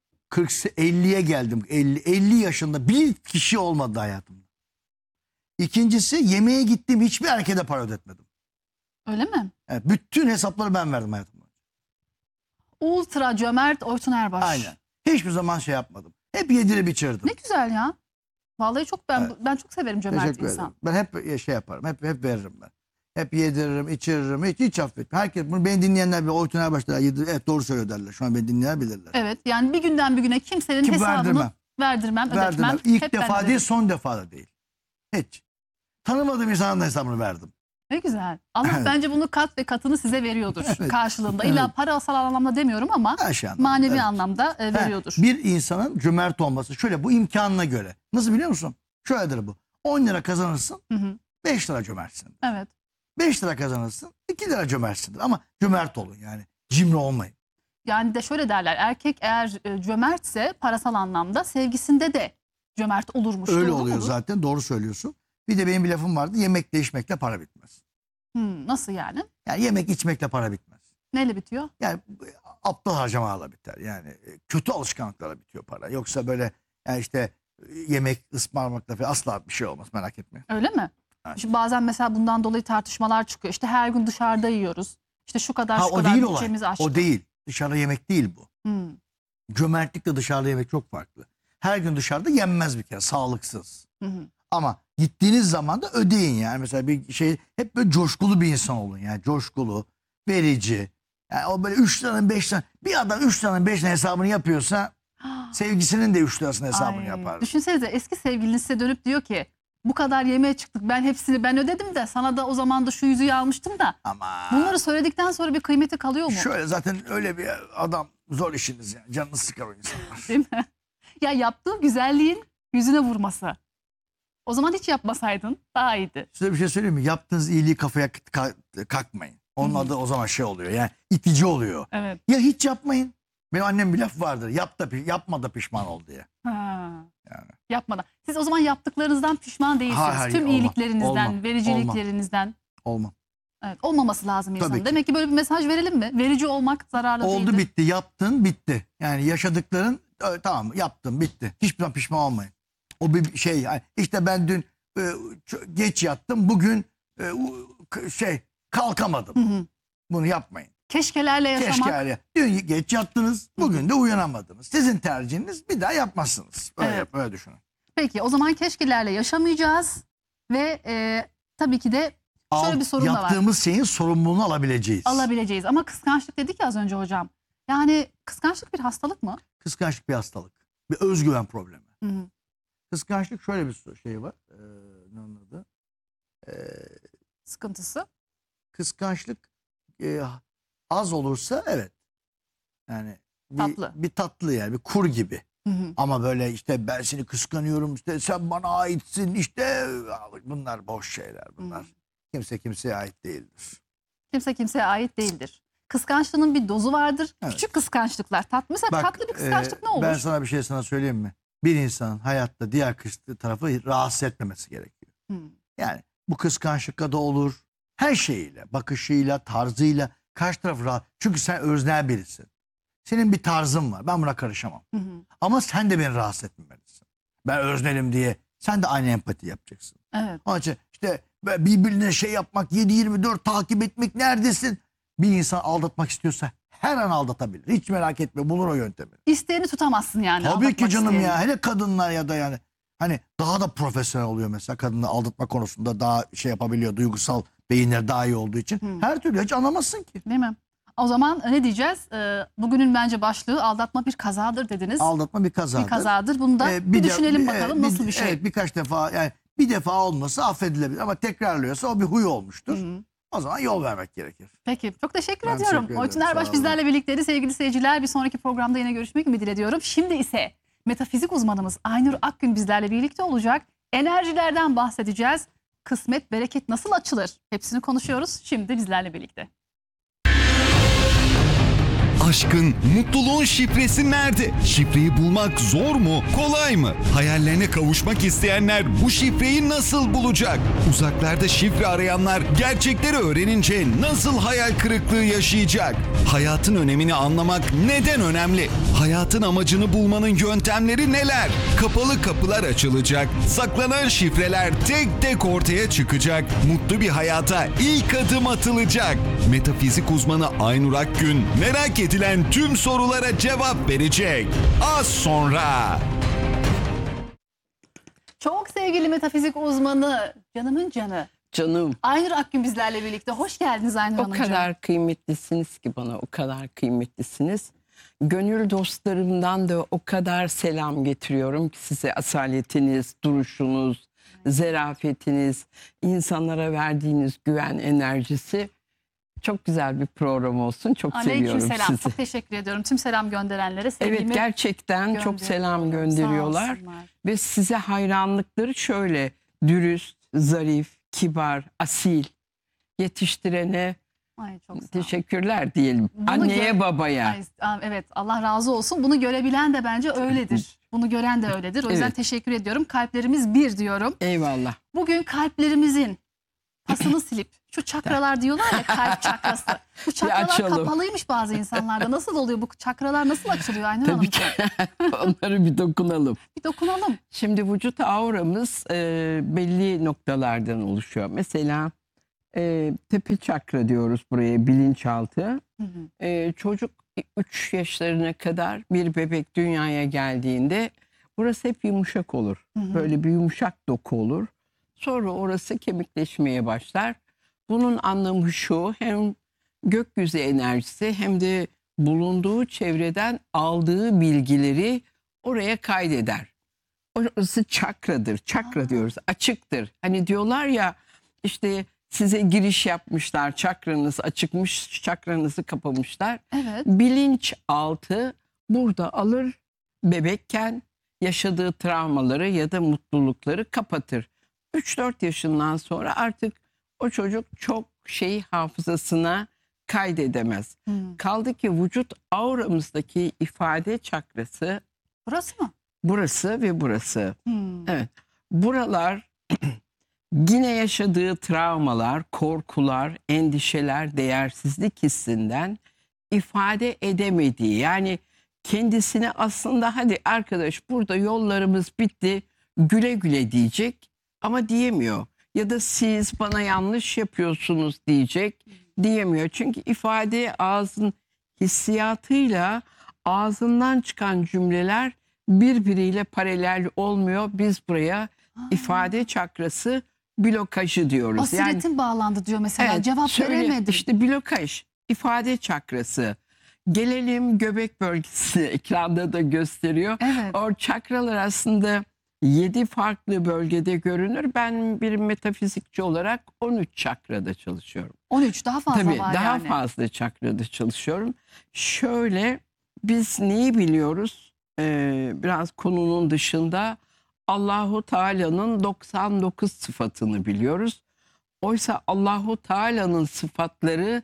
50'ye geldim. 50 yaşında bir kişi olmadı hayatımda. İkincisi, yemeğe gittiğim hiçbir erkeğe para ödetmedim. Öyle mi? Evet, bütün hesapları ben verdim hayatımda. Ultra cömert Oytun Erbaş. Aynen. Hiçbir zaman şey yapmadım. Hep yedirip içirdim. Ne güzel ya. Vallahi çok ben çok severim cömert Teşekkür insan. ederim. Ben hep şey yaparım. Hep veririm ben. Hep yediririm, içiririm. Hiç affetmem. Herkes bunu, beni dinleyenler bile Oytun Erbaş'ta evet doğru söylüyor derler. Şu an beni dinleyenler bilirler. Evet yani bir günden bir güne kimsenin Ki hesabını verdirmem, ödetmem. İlk Hep defa ben değil, son defa da değil. Hiç. Tanımadığım insanın da hesabını verdim. Ne güzel. Allah bence bunu kat ve katını size veriyordur Evet. karşılığında. İlla Evet. parasal anlamda demiyorum ama Her şey anlamda, manevi evet. anlamda veriyordur. Bir insanın cömert olması şöyle, bu imkanına göre. Nasıl biliyor musun? Şöyledir bu. 10 lira kazanırsın, 5 lira cömertsin. Evet. 5 lira kazanırsın, 2 lira cömertsindir. Ama cömert olun yani. Cimri olmayın. Yani de şöyle derler. Erkek eğer cömertse parasal anlamda sevgisinde de cömert olurmuş. Öyle Doğru oluyor mudur? zaten, doğru söylüyorsun. Bir de benim bir lafım vardı, yemekle içmekle para bitmez. Nasıl yani? Yani yemek içmekle para bitmez. Neyle bitiyor? Yani aptal harcamalarla biter. Yani kötü alışkanlıklarla bitiyor para. Yoksa böyle yani işte yemek ısmarmakla falan asla bir şey olmaz, merak etmeyin. Öyle mi? Evet. Şimdi bazen mesela bundan dolayı tartışmalar çıkıyor. İşte her gün dışarıda yiyoruz. İşte şu kadar şu O kadar değil olay. bütçemiz aşk. O değil. Dışarıda yemek değil bu. Hmm. Cömertlikle dışarıda yemek çok farklı. Her gün dışarıda yenmez bir kere, sağlıksız. Hı hı. Ama gittiğiniz zaman da ödeyin yani. Mesela bir şey, hep böyle coşkulu bir insan olun yani. Coşkulu, verici. Yani o böyle 3 liranın 5 liranın, bir adam 3 liranın 5 liranın hesabını yapıyorsa sevgisinin de 3 lirasının hesabını yapar. Düşünsenize, eski sevgiliniz size dönüp diyor ki bu kadar yemeğe çıktık, ben hepsini ben ödedim de sana da o zaman da şu yüzüğü almıştım da. Ama Bunları söyledikten sonra bir kıymeti kalıyor mu? şöyle, zaten öyle bir adam zor işiniz yani. Canını sıkar o insanlar. Değil mi? Ya yaptığı güzelliğin yüzüne vurması. O zaman hiç yapmasaydın daha iyiydi. Size bir şey söyleyeyim mi? Yaptığınız iyiliği kafaya kalkmayın. Onun adı o zaman şey oluyor yani, itici oluyor. Evet. Ya hiç yapmayın. Benim annem bir laf vardır. Yapma da pişman ol diye. Ha. Yani. Yapmadan. Siz o zaman yaptıklarınızdan pişman değilsiniz. Hayır, Tüm olmam. iyiliklerinizden, Olmam. vericiliklerinizden. Olmam. Evet, olmaması lazım Tabii insanın. ki. Demek ki böyle bir mesaj verelim mi? Verici olmak zararlı Oldu, değildir. bitti. Yaptın, bitti. Yani yaşadıkların tamam, yaptın, bitti. Hiçbir zaman pişman olmayın. O bir şey yani, işte ben dün geç yattım, bugün kalkamadım. Hı hı. Bunu yapmayın. Keşkelerle yaşamak. Keşke dün geç yattınız, bugün de uyanamadınız. Sizin tercihiniz, bir daha yapmazsınız. Öyle, Evet. öyle düşünün. Peki o zaman keşkelerle yaşamayacağız. Ve tabii ki de şöyle bir sorun da var. Yaptığımız şeyin sorumluluğunu alabileceğiz. Alabileceğiz. Ama kıskançlık dedik ya az önce hocam. Yani kıskançlık bir hastalık mı? Kıskançlık bir hastalık. Bir özgüven problemi. Hı hı. Kıskançlık şöyle bir şey var. Ne onun adı? Sıkıntısı. Kıskançlık az olursa evet. Yani Tatlı. bir tatlı yani, bir kur gibi. Hı hı. Ama böyle işte ben seni kıskanıyorum, işte sen bana aitsin, işte bunlar boş şeyler bunlar. Kimse kimseye ait değildir. Kimse kimseye ait değildir. Kıskançlığın bir dozu vardır. Evet. Küçük kıskançlıklar. Mesela Bak, tatlı bir kıskançlık ne olur? Ben sana bir şey söyleyeyim mi? Bir insanın hayatta diğer tarafı rahatsız etmemesi gerekiyor. Hı. Yani bu kıskançlıkla da olur. Her şeyiyle, bakışıyla, tarzıyla karşı taraf rahat. Çünkü sen öznel birisin. Senin bir tarzın var. Ben buna karışamam. Hı hı. Ama sen de beni rahatsız etmemelisin. Ben öznelim diye sen de aynı empati yapacaksın. Evet. Onun için işte birbirine şey yapmak, 7/24 takip etmek, neredesin? Bir insan aldatmak istiyorsa her an aldatabilir. Hiç merak etme, bulur o yöntemi. İsteğini tutamazsın yani. Tabii ki aldatmak canım isteyeni. ya. Hele kadınlar ya da yani hani daha da profesyonel oluyor mesela. Kadınlar aldatma konusunda daha şey yapabiliyor. Duygusal beyinleri daha iyi olduğu için. Hı. Her türlü hiç anlamazsın ki. Değil mi? O zaman ne diyeceğiz? Bugünün bence başlığı aldatma bir kazadır dediniz. Aldatma bir kazadır. Bir kazadır. Bunu da bir düşünelim bakalım nasıl bir şey. Evet, birkaç defa yani bir defa olması affedilebilir ama tekrarlıyorsa o bir huy olmuştur. Hı. O zaman yol vermek gerekir. Peki çok teşekkür Ben ediyorum. teşekkür Oytun ederim, Erbaş sağ olun. bizlerle birlikteydi sevgili seyirciler. Bir sonraki programda yine görüşmek ümidiyle diyorum. Şimdi ise metafizik uzmanımız Aynur Akgün bizlerle birlikte olacak. Enerjilerden bahsedeceğiz. Kısmet, bereket nasıl açılır? Hepsini konuşuyoruz. Şimdi bizlerle birlikte. Aşkın, mutluluğun şifresi nerede? Şifreyi bulmak zor mu, kolay mı? Hayallerine kavuşmak isteyenler bu şifreyi nasıl bulacak? Uzaklarda şifre arayanlar gerçekleri öğrenince nasıl hayal kırıklığı yaşayacak? Hayatın önemini anlamak neden önemli? Hayatın amacını bulmanın yöntemleri neler? Kapalı kapılar açılacak, saklanan şifreler tek tek ortaya çıkacak, mutlu bir hayata ilk adım atılacak. Metafizik uzmanı Aynur Akgün merak edilen tüm sorulara cevap verecek. Az sonra. Çok sevgili metafizik uzmanı, canımın canı. Canım. Aynur Akgün bizlerle birlikte. Hoş geldiniz Aynur O Hanımcığım. kadar kıymetlisiniz ki bana, o kadar kıymetlisiniz. Gönül dostlarımdan da o kadar selam getiriyorum ki size. Asaletiniz, duruşunuz, zarafetiniz, insanlara verdiğiniz güven enerjisi. Çok güzel bir program olsun. Çok seviyorum Aleykümselam. sizi. Çok teşekkür ediyorum. Tüm selam gönderenlere sevgimi Evet, gerçekten çok selam gönderiyorlar. Sağ olsunlar. Ve size hayranlıkları şöyle: dürüst, zarif, kibar, asil, yetiştirene Ay, çok sağ olun. teşekkürler diyelim. Bunu Anneye, babaya. Evet, Allah razı olsun. Bunu görebilen de bence öyledir. Bunu gören de öyledir. O yüzden Evet. teşekkür ediyorum. Kalplerimiz bir diyorum. Eyvallah. Bugün kalplerimizin pasını silip şu çakralar diyorlar ya, kalp çakrası. Bu çakralar açalım. kapalıymış bazı insanlarda. Nasıl oluyor bu çakralar, nasıl açılıyor Aynur Hanım? Tabii ki onları bir dokunalım. Bir dokunalım. Şimdi vücut auramız belli noktalardan oluşuyor. Mesela tepe çakra diyoruz buraya, bilinçaltı. Çocuk 3 yaşlarına kadar bir bebek dünyaya geldiğinde burası hep yumuşak olur. Böyle bir yumuşak doku olur. Sonra orası kemikleşmeye başlar. Bunun anlamı şu: hem gökyüzü enerjisi hem de bulunduğu çevreden aldığı bilgileri oraya kaydeder. Orası çakradır. Çakra diyoruz. Açıktır. Hani diyorlar ya, işte size giriş yapmışlar, çakranız açıkmış, çakranızı kapamışlar. Evet. Bilinçaltı burada alır, bebekken yaşadığı travmaları ya da mutlulukları kapatır. 3-4 yaşından sonra artık o çocuk çok şey hafızasına kaydedemez. Kaldı ki vücut auramızdaki ifade çakrası Burası mı? burası ve burası. Evet. Buralar yine yaşadığı travmalar, korkular, endişeler, değersizlik hissinden ifade edemediği, yani kendisine aslında hadi arkadaş burada yollarımız bitti, güle güle diyecek ama diyemiyor. Ya da siz bana yanlış yapıyorsunuz diyecek, diyemiyor. Çünkü ifade ağzın hissiyatıyla ağzından çıkan cümleler birbiriyle paralel olmuyor. Biz buraya ifade çakrası blokajı diyoruz. Basiretim bağlandı diyor mesela. Evet, Cevap veremedim. İşte blokaj, ifade çakrası. Gelelim göbek bölgesine, ekranda da gösteriyor. Evet. O çakralar aslında 7 farklı bölgede görünür. Ben bir metafizikçi olarak 13 çakrada çalışıyorum. 13 daha fazla Tabii, var daha yani. fazla çakrada çalışıyorum. Şöyle, biz neyi biliyoruz? Biraz konunun dışında Allahu Teala'nın 99 sıfatını biliyoruz. Oysa Allahu Teala'nın sıfatları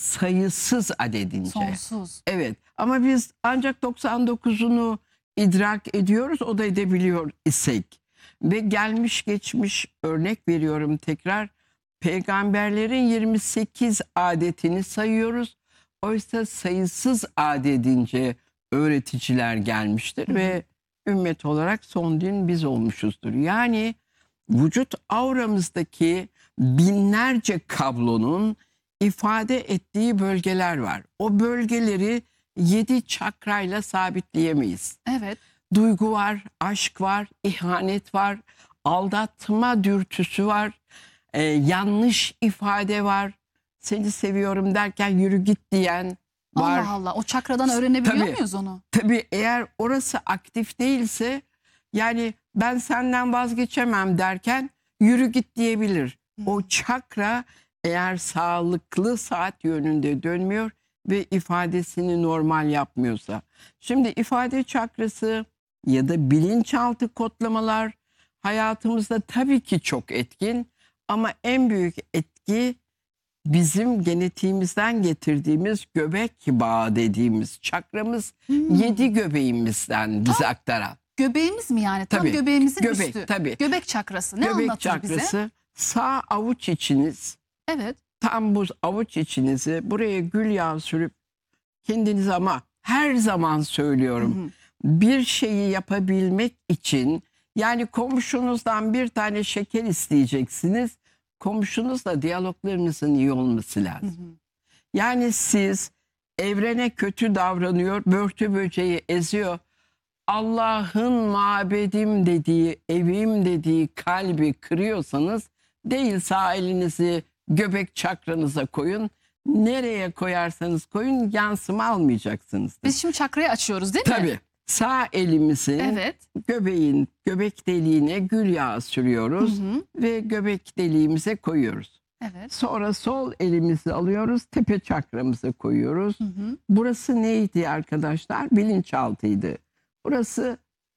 sayısız adedince. Sonsuz. Evet, ama biz ancak 99'unu idrak ediyoruz, o da edebiliyor isek. Ve gelmiş geçmiş, örnek veriyorum tekrar, peygamberlerin 28 adetini sayıyoruz. Oysa sayısız adedince öğreticiler gelmiştir ve ümmet olarak son din biz olmuşuzdur. Yani vücut auramızdaki binlerce kablonun ifade ettiği bölgeler var. O bölgeleri 7 çakrayla sabitleyemeyiz. Evet. Duygu var, aşk var, ihanet var, aldatma dürtüsü var, yanlış ifade var. Seni seviyorum derken yürü git diyen var. Allah Allah, o çakradan öğrenebiliyor Tabii, muyuz onu? Tabii, eğer orası aktif değilse, yani ben senden vazgeçemem derken yürü git diyebilir. O çakra eğer sağlıklı saat yönünde dönmüyor ve ifadesini normal yapmıyorsa. Şimdi ifade çakrası ya da bilinçaltı kodlamalar hayatımızda tabii ki çok etkin, ama en büyük etki bizim genetiğimizden getirdiğimiz göbek bağı dediğimiz çakramız, 7 göbeğimizden bize aktaran. Göbeğimiz mi yani? Tam Tabii, göbeğimizin göbek, üstü. tabii. Göbek çakrası. Ne Göbek anlatır çakrası, bize? sağ avuç içiniz. Evet. Tam bu avuç içinizi buraya gül yağı sürüp kendinize, ama her zaman söylüyorum, bir şeyi yapabilmek için, yani komşunuzdan bir tane şeker isteyeceksiniz, komşunuzla diyaloglarınızın iyi olması lazım. Yani siz evrene kötü davranıyor, börtü böceği eziyor, Allah'ın mabedim dediği, evim dediği kalbi kırıyorsanız, değil sağ elinizi göbek çakranıza koyun, nereye koyarsanız koyun yansıma almayacaksınız. Biz şimdi çakrayı açıyoruz değil mi? Tabii. Sağ elimizi göbeğin göbek deliğine gül yağı sürüyoruz ve göbek deliğimize koyuyoruz. Evet. Sonra sol elimizi alıyoruz, tepe çakramıza koyuyoruz. Burası neydi arkadaşlar? Bilinçaltıydı. Burası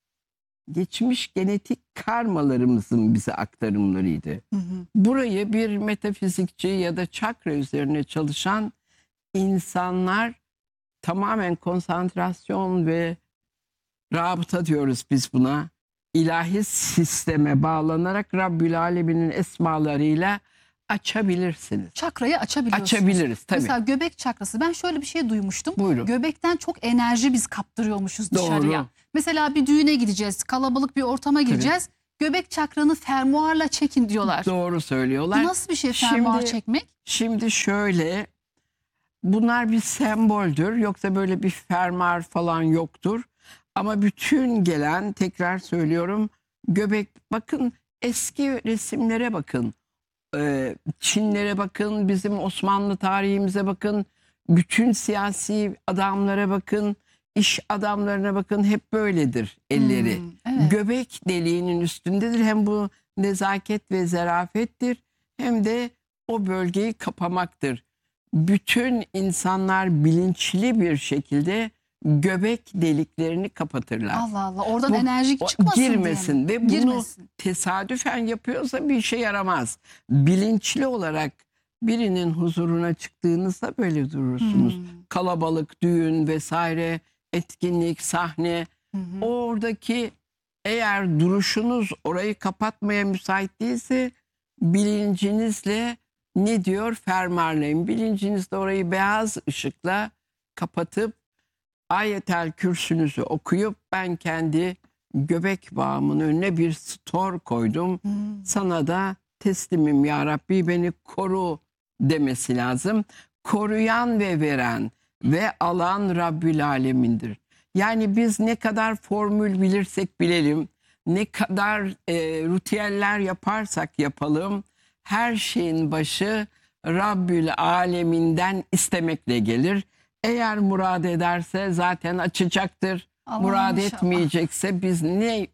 geçmiş genetik karmalarımızın bize aktarımlarıydı. Burayı bir metafizikçi ya da çakra üzerine çalışan insanlar tamamen konsantrasyon ve rabıta diyoruz biz buna, İlahi sisteme bağlanarak Rabbül Alemin'in esmalarıyla Açabilirsiniz. Çakrayı açabiliyorsunuz. Açabiliriz tabii. Mesela göbek çakrası. Ben şöyle bir şey duymuştum. Buyurun. Göbekten çok enerji biz kaptırıyormuşuz Doğru. dışarıya. Mesela bir düğüne gideceğiz. Kalabalık bir ortama gireceğiz. Göbek çakranı fermuarla çekin diyorlar. Doğru söylüyorlar. Bu nasıl bir şey fermuar çekmek? Şimdi şöyle, bunlar bir semboldür. Yoksa böyle bir fermuar falan yoktur. Ama bütün gelen, tekrar söylüyorum, göbek, bakın eski resimlere bakın. Çinlere bakın, bizim Osmanlı tarihimize bakın. Bütün siyasi adamlara bakın. İş adamlarına bakın, hep böyledir elleri. Evet. Göbek deliğinin üstündedir. Hem bu nezaket ve zarafettir, hem de o bölgeyi kapamaktır. Bütün insanlar bilinçli bir şekilde göbek deliklerini kapatırlar. Allah Allah, oradan Bu, enerji çıkmasın girmesin diye mi? ve bunu Girmesin. tesadüfen yapıyorsa bir işe yaramaz. Bilinçli olarak birinin huzuruna çıktığınızda böyle durursunuz. Kalabalık, düğün vesaire, etkinlik, sahne. Oradaki, eğer duruşunuz orayı kapatmaya müsait değilse, bilincinizle ne diyor? Fermuarlayın. Bilincinizle orayı beyaz ışıkla kapatıp Ayetel Kürsünüzü okuyup, ben kendi göbek bağımın önüne bir stor koydum. Sana da teslimim ya Rabbi, beni koru demesi lazım. Koruyan ve veren ve alan Rabbül Alemin'dir. Yani biz ne kadar formül bilirsek bilelim, ne kadar ritüeller yaparsak yapalım, her şeyin başı Rabbül Alemin'den istemekle gelir. Eğer murad ederse zaten açacaktır. Murad etmeyecekse biz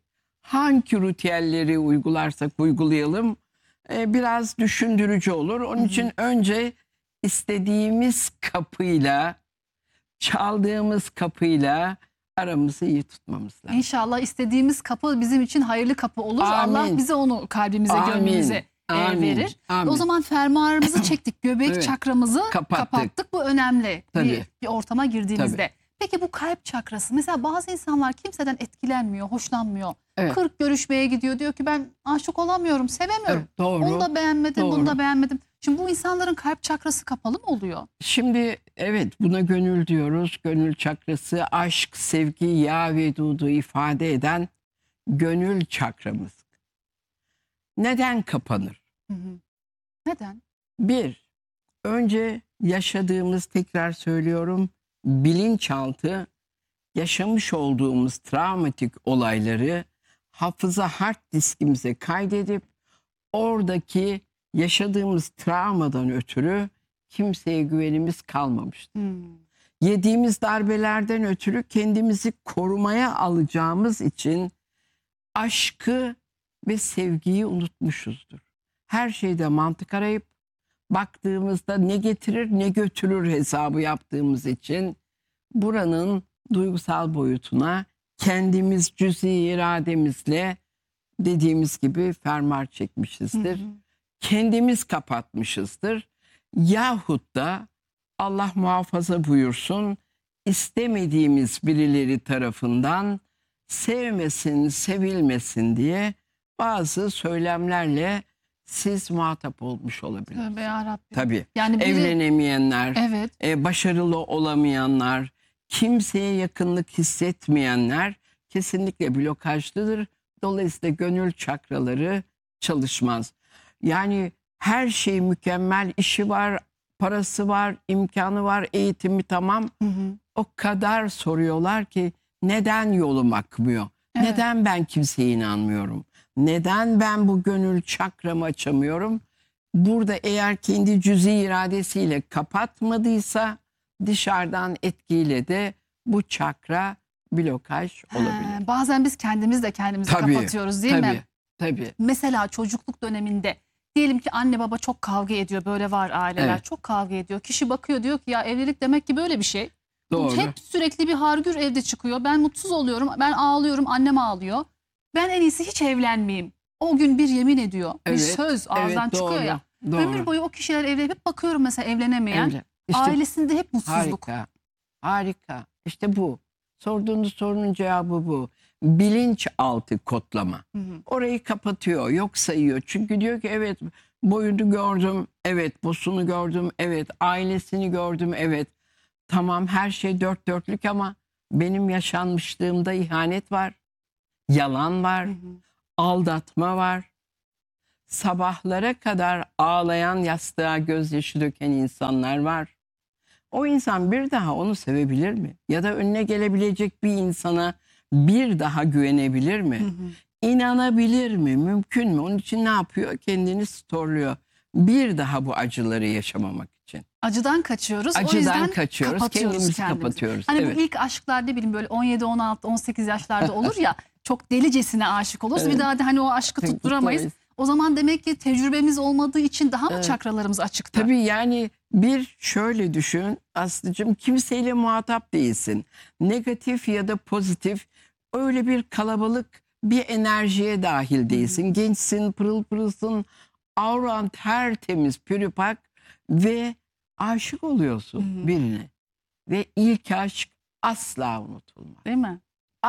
hangi ritüelleri uygularsak uygulayalım biraz düşündürücü olur. Onun için önce istediğimiz kapıyla, çaldığımız kapıyla aramızı iyi tutmamız lazım. İnşallah istediğimiz kapı bizim için hayırlı kapı olur. Amin. Allah bize onu kalbimize, Amin. gönlümüze Amin. verir. Amin. O zaman fermuarımızı çektik. Göbek Evet. çakramızı Kapattık. kapattık. Bu önemli Tabii. bir ortama girdiğimizde. Tabii. Peki bu kalp çakrası, mesela bazı insanlar kimseden etkilenmiyor, hoşlanmıyor. Evet. 40 görüşmeye gidiyor, diyor ki ben aşık olamıyorum, sevemiyorum. Evet, doğru. Onu da beğenmedim, Doğru. bunu da beğenmedim. Şimdi bu insanların kalp çakrası kapalı mı oluyor? Şimdi evet, buna gönül diyoruz. Gönül çakrası aşk, sevgi, ya vedudu ifade eden gönül çakramız. Neden kapanır? Neden? Bir, önce yaşadığımız, tekrar söylüyorum, bilinçaltı, yaşamış olduğumuz travmatik olayları hafıza hard diskimize kaydedip oradaki yaşadığımız travmadan ötürü kimseye güvenimiz kalmamıştır. Yediğimiz darbelerden ötürü kendimizi korumaya alacağımız için aşkı ve sevgiyi unutmuşuzdur. Her şeyde mantık arayıp baktığımızda ne getirir ne götürür hesabı yaptığımız için buranın duygusal boyutuna kendimiz cüz-i irademizle, dediğimiz gibi, fermuar çekmişizdir. Kendimiz kapatmışızdır. Yahut da Allah muhafaza buyursun, istemediğimiz birileri tarafından sevmesin, sevilmesin diye bazı söylemlerle siz muhatap olmuş olabilirsiniz. Tövbe yarabbim. Tabii. Yani biri- Evlenemeyenler, Evet. başarılı olamayanlar, kimseye yakınlık hissetmeyenler kesinlikle blokajlıdır. Dolayısıyla gönül çakraları çalışmaz. Yani her şey mükemmel, işi var, parası var, imkanı var, eğitimi tamam. O kadar soruyorlar ki neden yolum akmıyor? Evet. Neden ben kimseye inanmıyorum? Neden ben bu gönül çakramı açamıyorum? Burada eğer kendi cüz-i iradesiyle kapatmadıysa dışarıdan etkiyle de bu çakra blokaj olabilir. Bazen biz kendimiz de kendimizi kapatıyoruz değil mi? Tabii. Mesela çocukluk döneminde diyelim ki anne baba çok kavga ediyor. Böyle var aileler, Evet. çok kavga ediyor. Kişi bakıyor, diyor ki ya evlilik demek ki böyle bir şey. Doğru. Hep sürekli bir hargür evde çıkıyor. Ben mutsuz oluyorum, ben ağlıyorum, annem ağlıyor. Ben en iyisi hiç evlenmeyeyim. O gün bir yemin ediyor. Bir Evet, söz ağızdan evet, çıkıyor doğru, ya. doğru. Ömür boyu o kişiler evlenip, hep bakıyorum mesela evlenemeyen. Öyle. İşte Ailesinde hep mutsuzluk. harika. Harika. İşte bu. Sorduğunuz sorunun cevabı bu. Bilinçaltı kodlama. Orayı kapatıyor, yok sayıyor. Çünkü diyor ki evet, Boyunu gördüm, evet. Posunu gördüm, evet. Ailesini gördüm, evet. Tamam, her şey dört dörtlük ama benim yaşanmışlığımda ihanet var. Yalan var. Aldatma var. Sabahlara kadar ağlayan, yastığa gözyaşı döken insanlar var. O insan bir daha onu sevebilir mi? Ya da önüne gelebilecek bir insana bir daha güvenebilir mi? İnanabilir mi? Mümkün mü? Onun için ne yapıyor? Kendini storluyor. Bir daha bu acıları yaşamamak için. Acıdan kaçıyoruz. O Acıdan yüzden kaçıyoruz, kendimizi kapatıyoruz. Hani Evet. bu ilk aşklar ne bileyim böyle 17, 16, 18 yaşlarda olur ya, çok delicesine aşık oluruz. Evet. Bir daha da hani o aşkı tutturamayız. Tutturamayız. O zaman demek ki tecrübemiz olmadığı için daha mı Evet. çakralarımız açıktı? Tabii yani bir şöyle düşün Aslı'cığım, kimseyle muhatap değilsin. Negatif ya da pozitif öyle bir kalabalık bir enerjiye dahil değilsin. Gençsin, pırıl pırılsın, auran tertemiz, pürüpak ve aşık oluyorsun birine. Ve ilk aşk asla unutulmaz. Değil mi?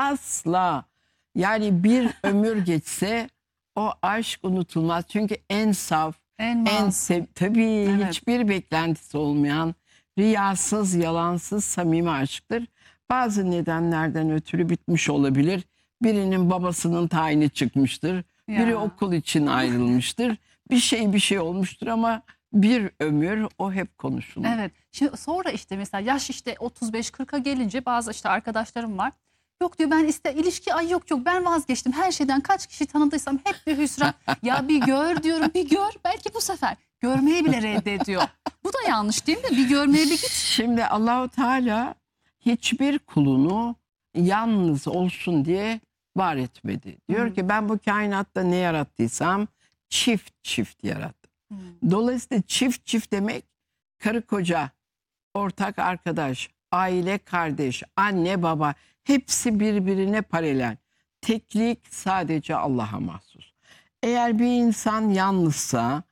Asla. Yani bir ömür geçse o aşk unutulmaz. Çünkü en saf, En tabii Evet. hiçbir beklentisi olmayan, riyasız, yalansız, samimi aşktır. Bazı nedenlerden ötürü bitmiş olabilir. Birinin babasının tayini çıkmıştır. Biri Ya. okul için ayrılmıştır. bir şey olmuştur ama bir ömür o hep konuşulur. Evet. Şimdi sonra işte mesela yaş işte 35-40'a gelince bazı işte arkadaşlarım var. Yok diyor, ben ilişki yok ben vazgeçtim. Her şeyden kaç kişi tanıdıysam hep bir hüsran. Ya bir gör diyorum, bir gör. Belki bu sefer görmeyi bile reddediyor. Bu da yanlış değil mi? Bir görmeye bir git. Şimdi Allahu Teala hiçbir kulunu yalnız olsun diye var etmedi. Diyor ki ben bu kainatta ne yarattıysam çift çift yarattım. Dolayısıyla çift çift demek karı koca, ortak arkadaş, aile, kardeş, anne, baba hepsi birbirine paralel. Teklik sadece Allah'a mahsus. Eğer bir insan yalnızsa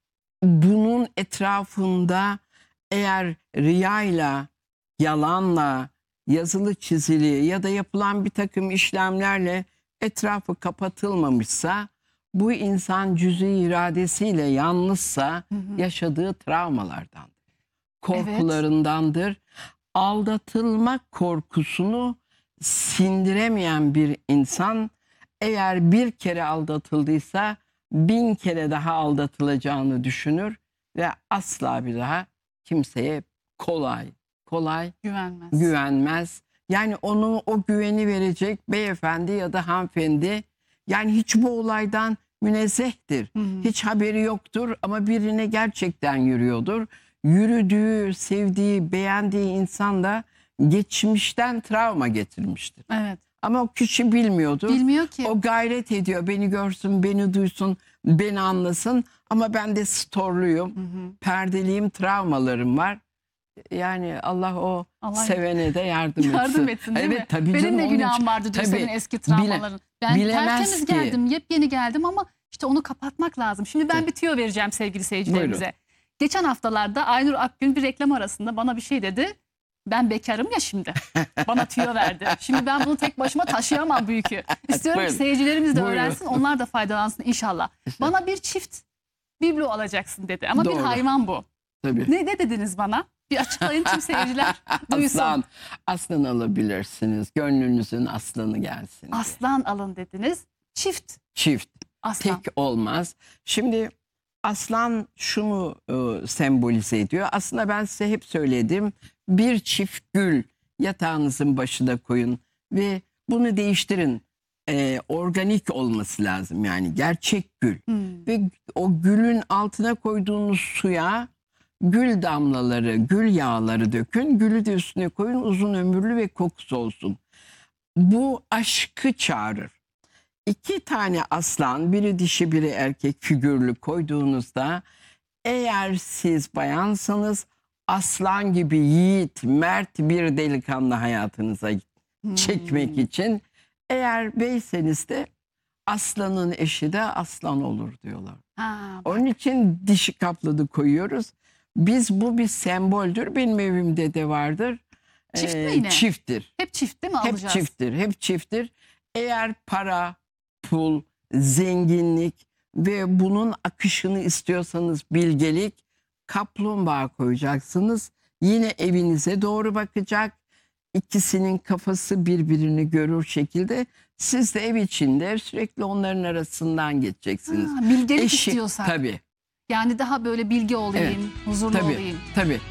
bunun etrafında eğer riyayla, yalanla, yazılı çizili ya da yapılan bir takım işlemlerle etrafı kapatılmamışsa, bu insan cüz-i iradesiyle yalnızsa yaşadığı travmalardandır. Korkularındandır. Aldatılma korkusunu sindiremeyen bir insan eğer bir kere aldatıldıysa 1000 kere daha aldatılacağını düşünür ve asla bir daha kimseye kolay güvenmez. Yani onu o güveni verecek beyefendi ya da hanımefendi yani hiç bu olaydan münezzehtir. Hiç haberi yoktur ama birine gerçekten yürüyordur. Yürüdüğü, sevdiği, beğendiği insan da geçmişten travma getirmiştir. Evet. Ama o kişi bilmiyordur. Bilmiyor ki. O gayret ediyor. Beni görsün, beni duysun, beni anlasın. Ama ben de storluyum. Perdeliyim, travmalarım var. Yani Allah sevene de yardım etsin. Değil mi? Evet, tabii Benim canım, de onun günahım için- vardı diyor tabii, senin eski travmaların. Ben bilemez tertemiz ki. geldim, yepyeni geldim ama işte onu kapatmak lazım. Şimdi ben Evet. bir tüyo vereceğim sevgili seyircilerimize. Buyurun. Geçen haftalarda Aynur Akgün bir reklam arasında bana bir şey dedi. Ben bekarım ya şimdi. Bana tüyo verdi. Şimdi ben bunu tek başıma taşıyamam bu yükü. İstiyorum ki Buyurun. seyircilerimiz de Buyurun. öğrensin, onlar da faydalansın inşallah. Bana bir çift biblo alacaksın dedi ama bir Doğru. hayvan bu. Tabii. Ne dediniz bana? Bir açıklayın tüm seyirciler duysun. Aslan alabilirsiniz. Gönlünüzün aslanı gelsin. diye. Aslan alın dediniz. Çift Çift. aslan. Tek olmaz. Şimdi aslan şunu sembolize ediyor. Aslında ben size hep söyledim. Bir çift gül yatağınızın başına koyun ve bunu değiştirin. Organik olması lazım, yani gerçek gül. Ve o gülün altına koyduğunuz suya gül damlaları, gül yağları dökün. Gülü de üstüne koyun, uzun ömürlü ve kokusu olsun. Bu aşkı çağırır. 2 tane aslan, biri dişi biri erkek figürlü koyduğunuzda, eğer siz bayansanız aslan gibi yiğit, mert bir delikanlı hayatınıza çekmek için, eğer beyseniz de aslanın eşi de aslan olur diyorlar. Onun için dişi kaplanı koyuyoruz. Bu bir semboldür. Benim evimde de vardır. Çift mi yine? Çifttir. Hep çift değil mi Hep alacağız? çifttir. Hep çifttir. Eğer para, pul, zenginlik, ve bunun akışını istiyorsanız bilgelik, kaplumbağa koyacaksınız. Yine evinize doğru bakacak. İkisinin kafası birbirini görür şekilde siz de ev içinde sürekli onların arasından geçeceksiniz. Bilgelik istiyorsak. Tabii. Yani daha böyle bilge olayım, huzurlu Tabii, olayım. tabii.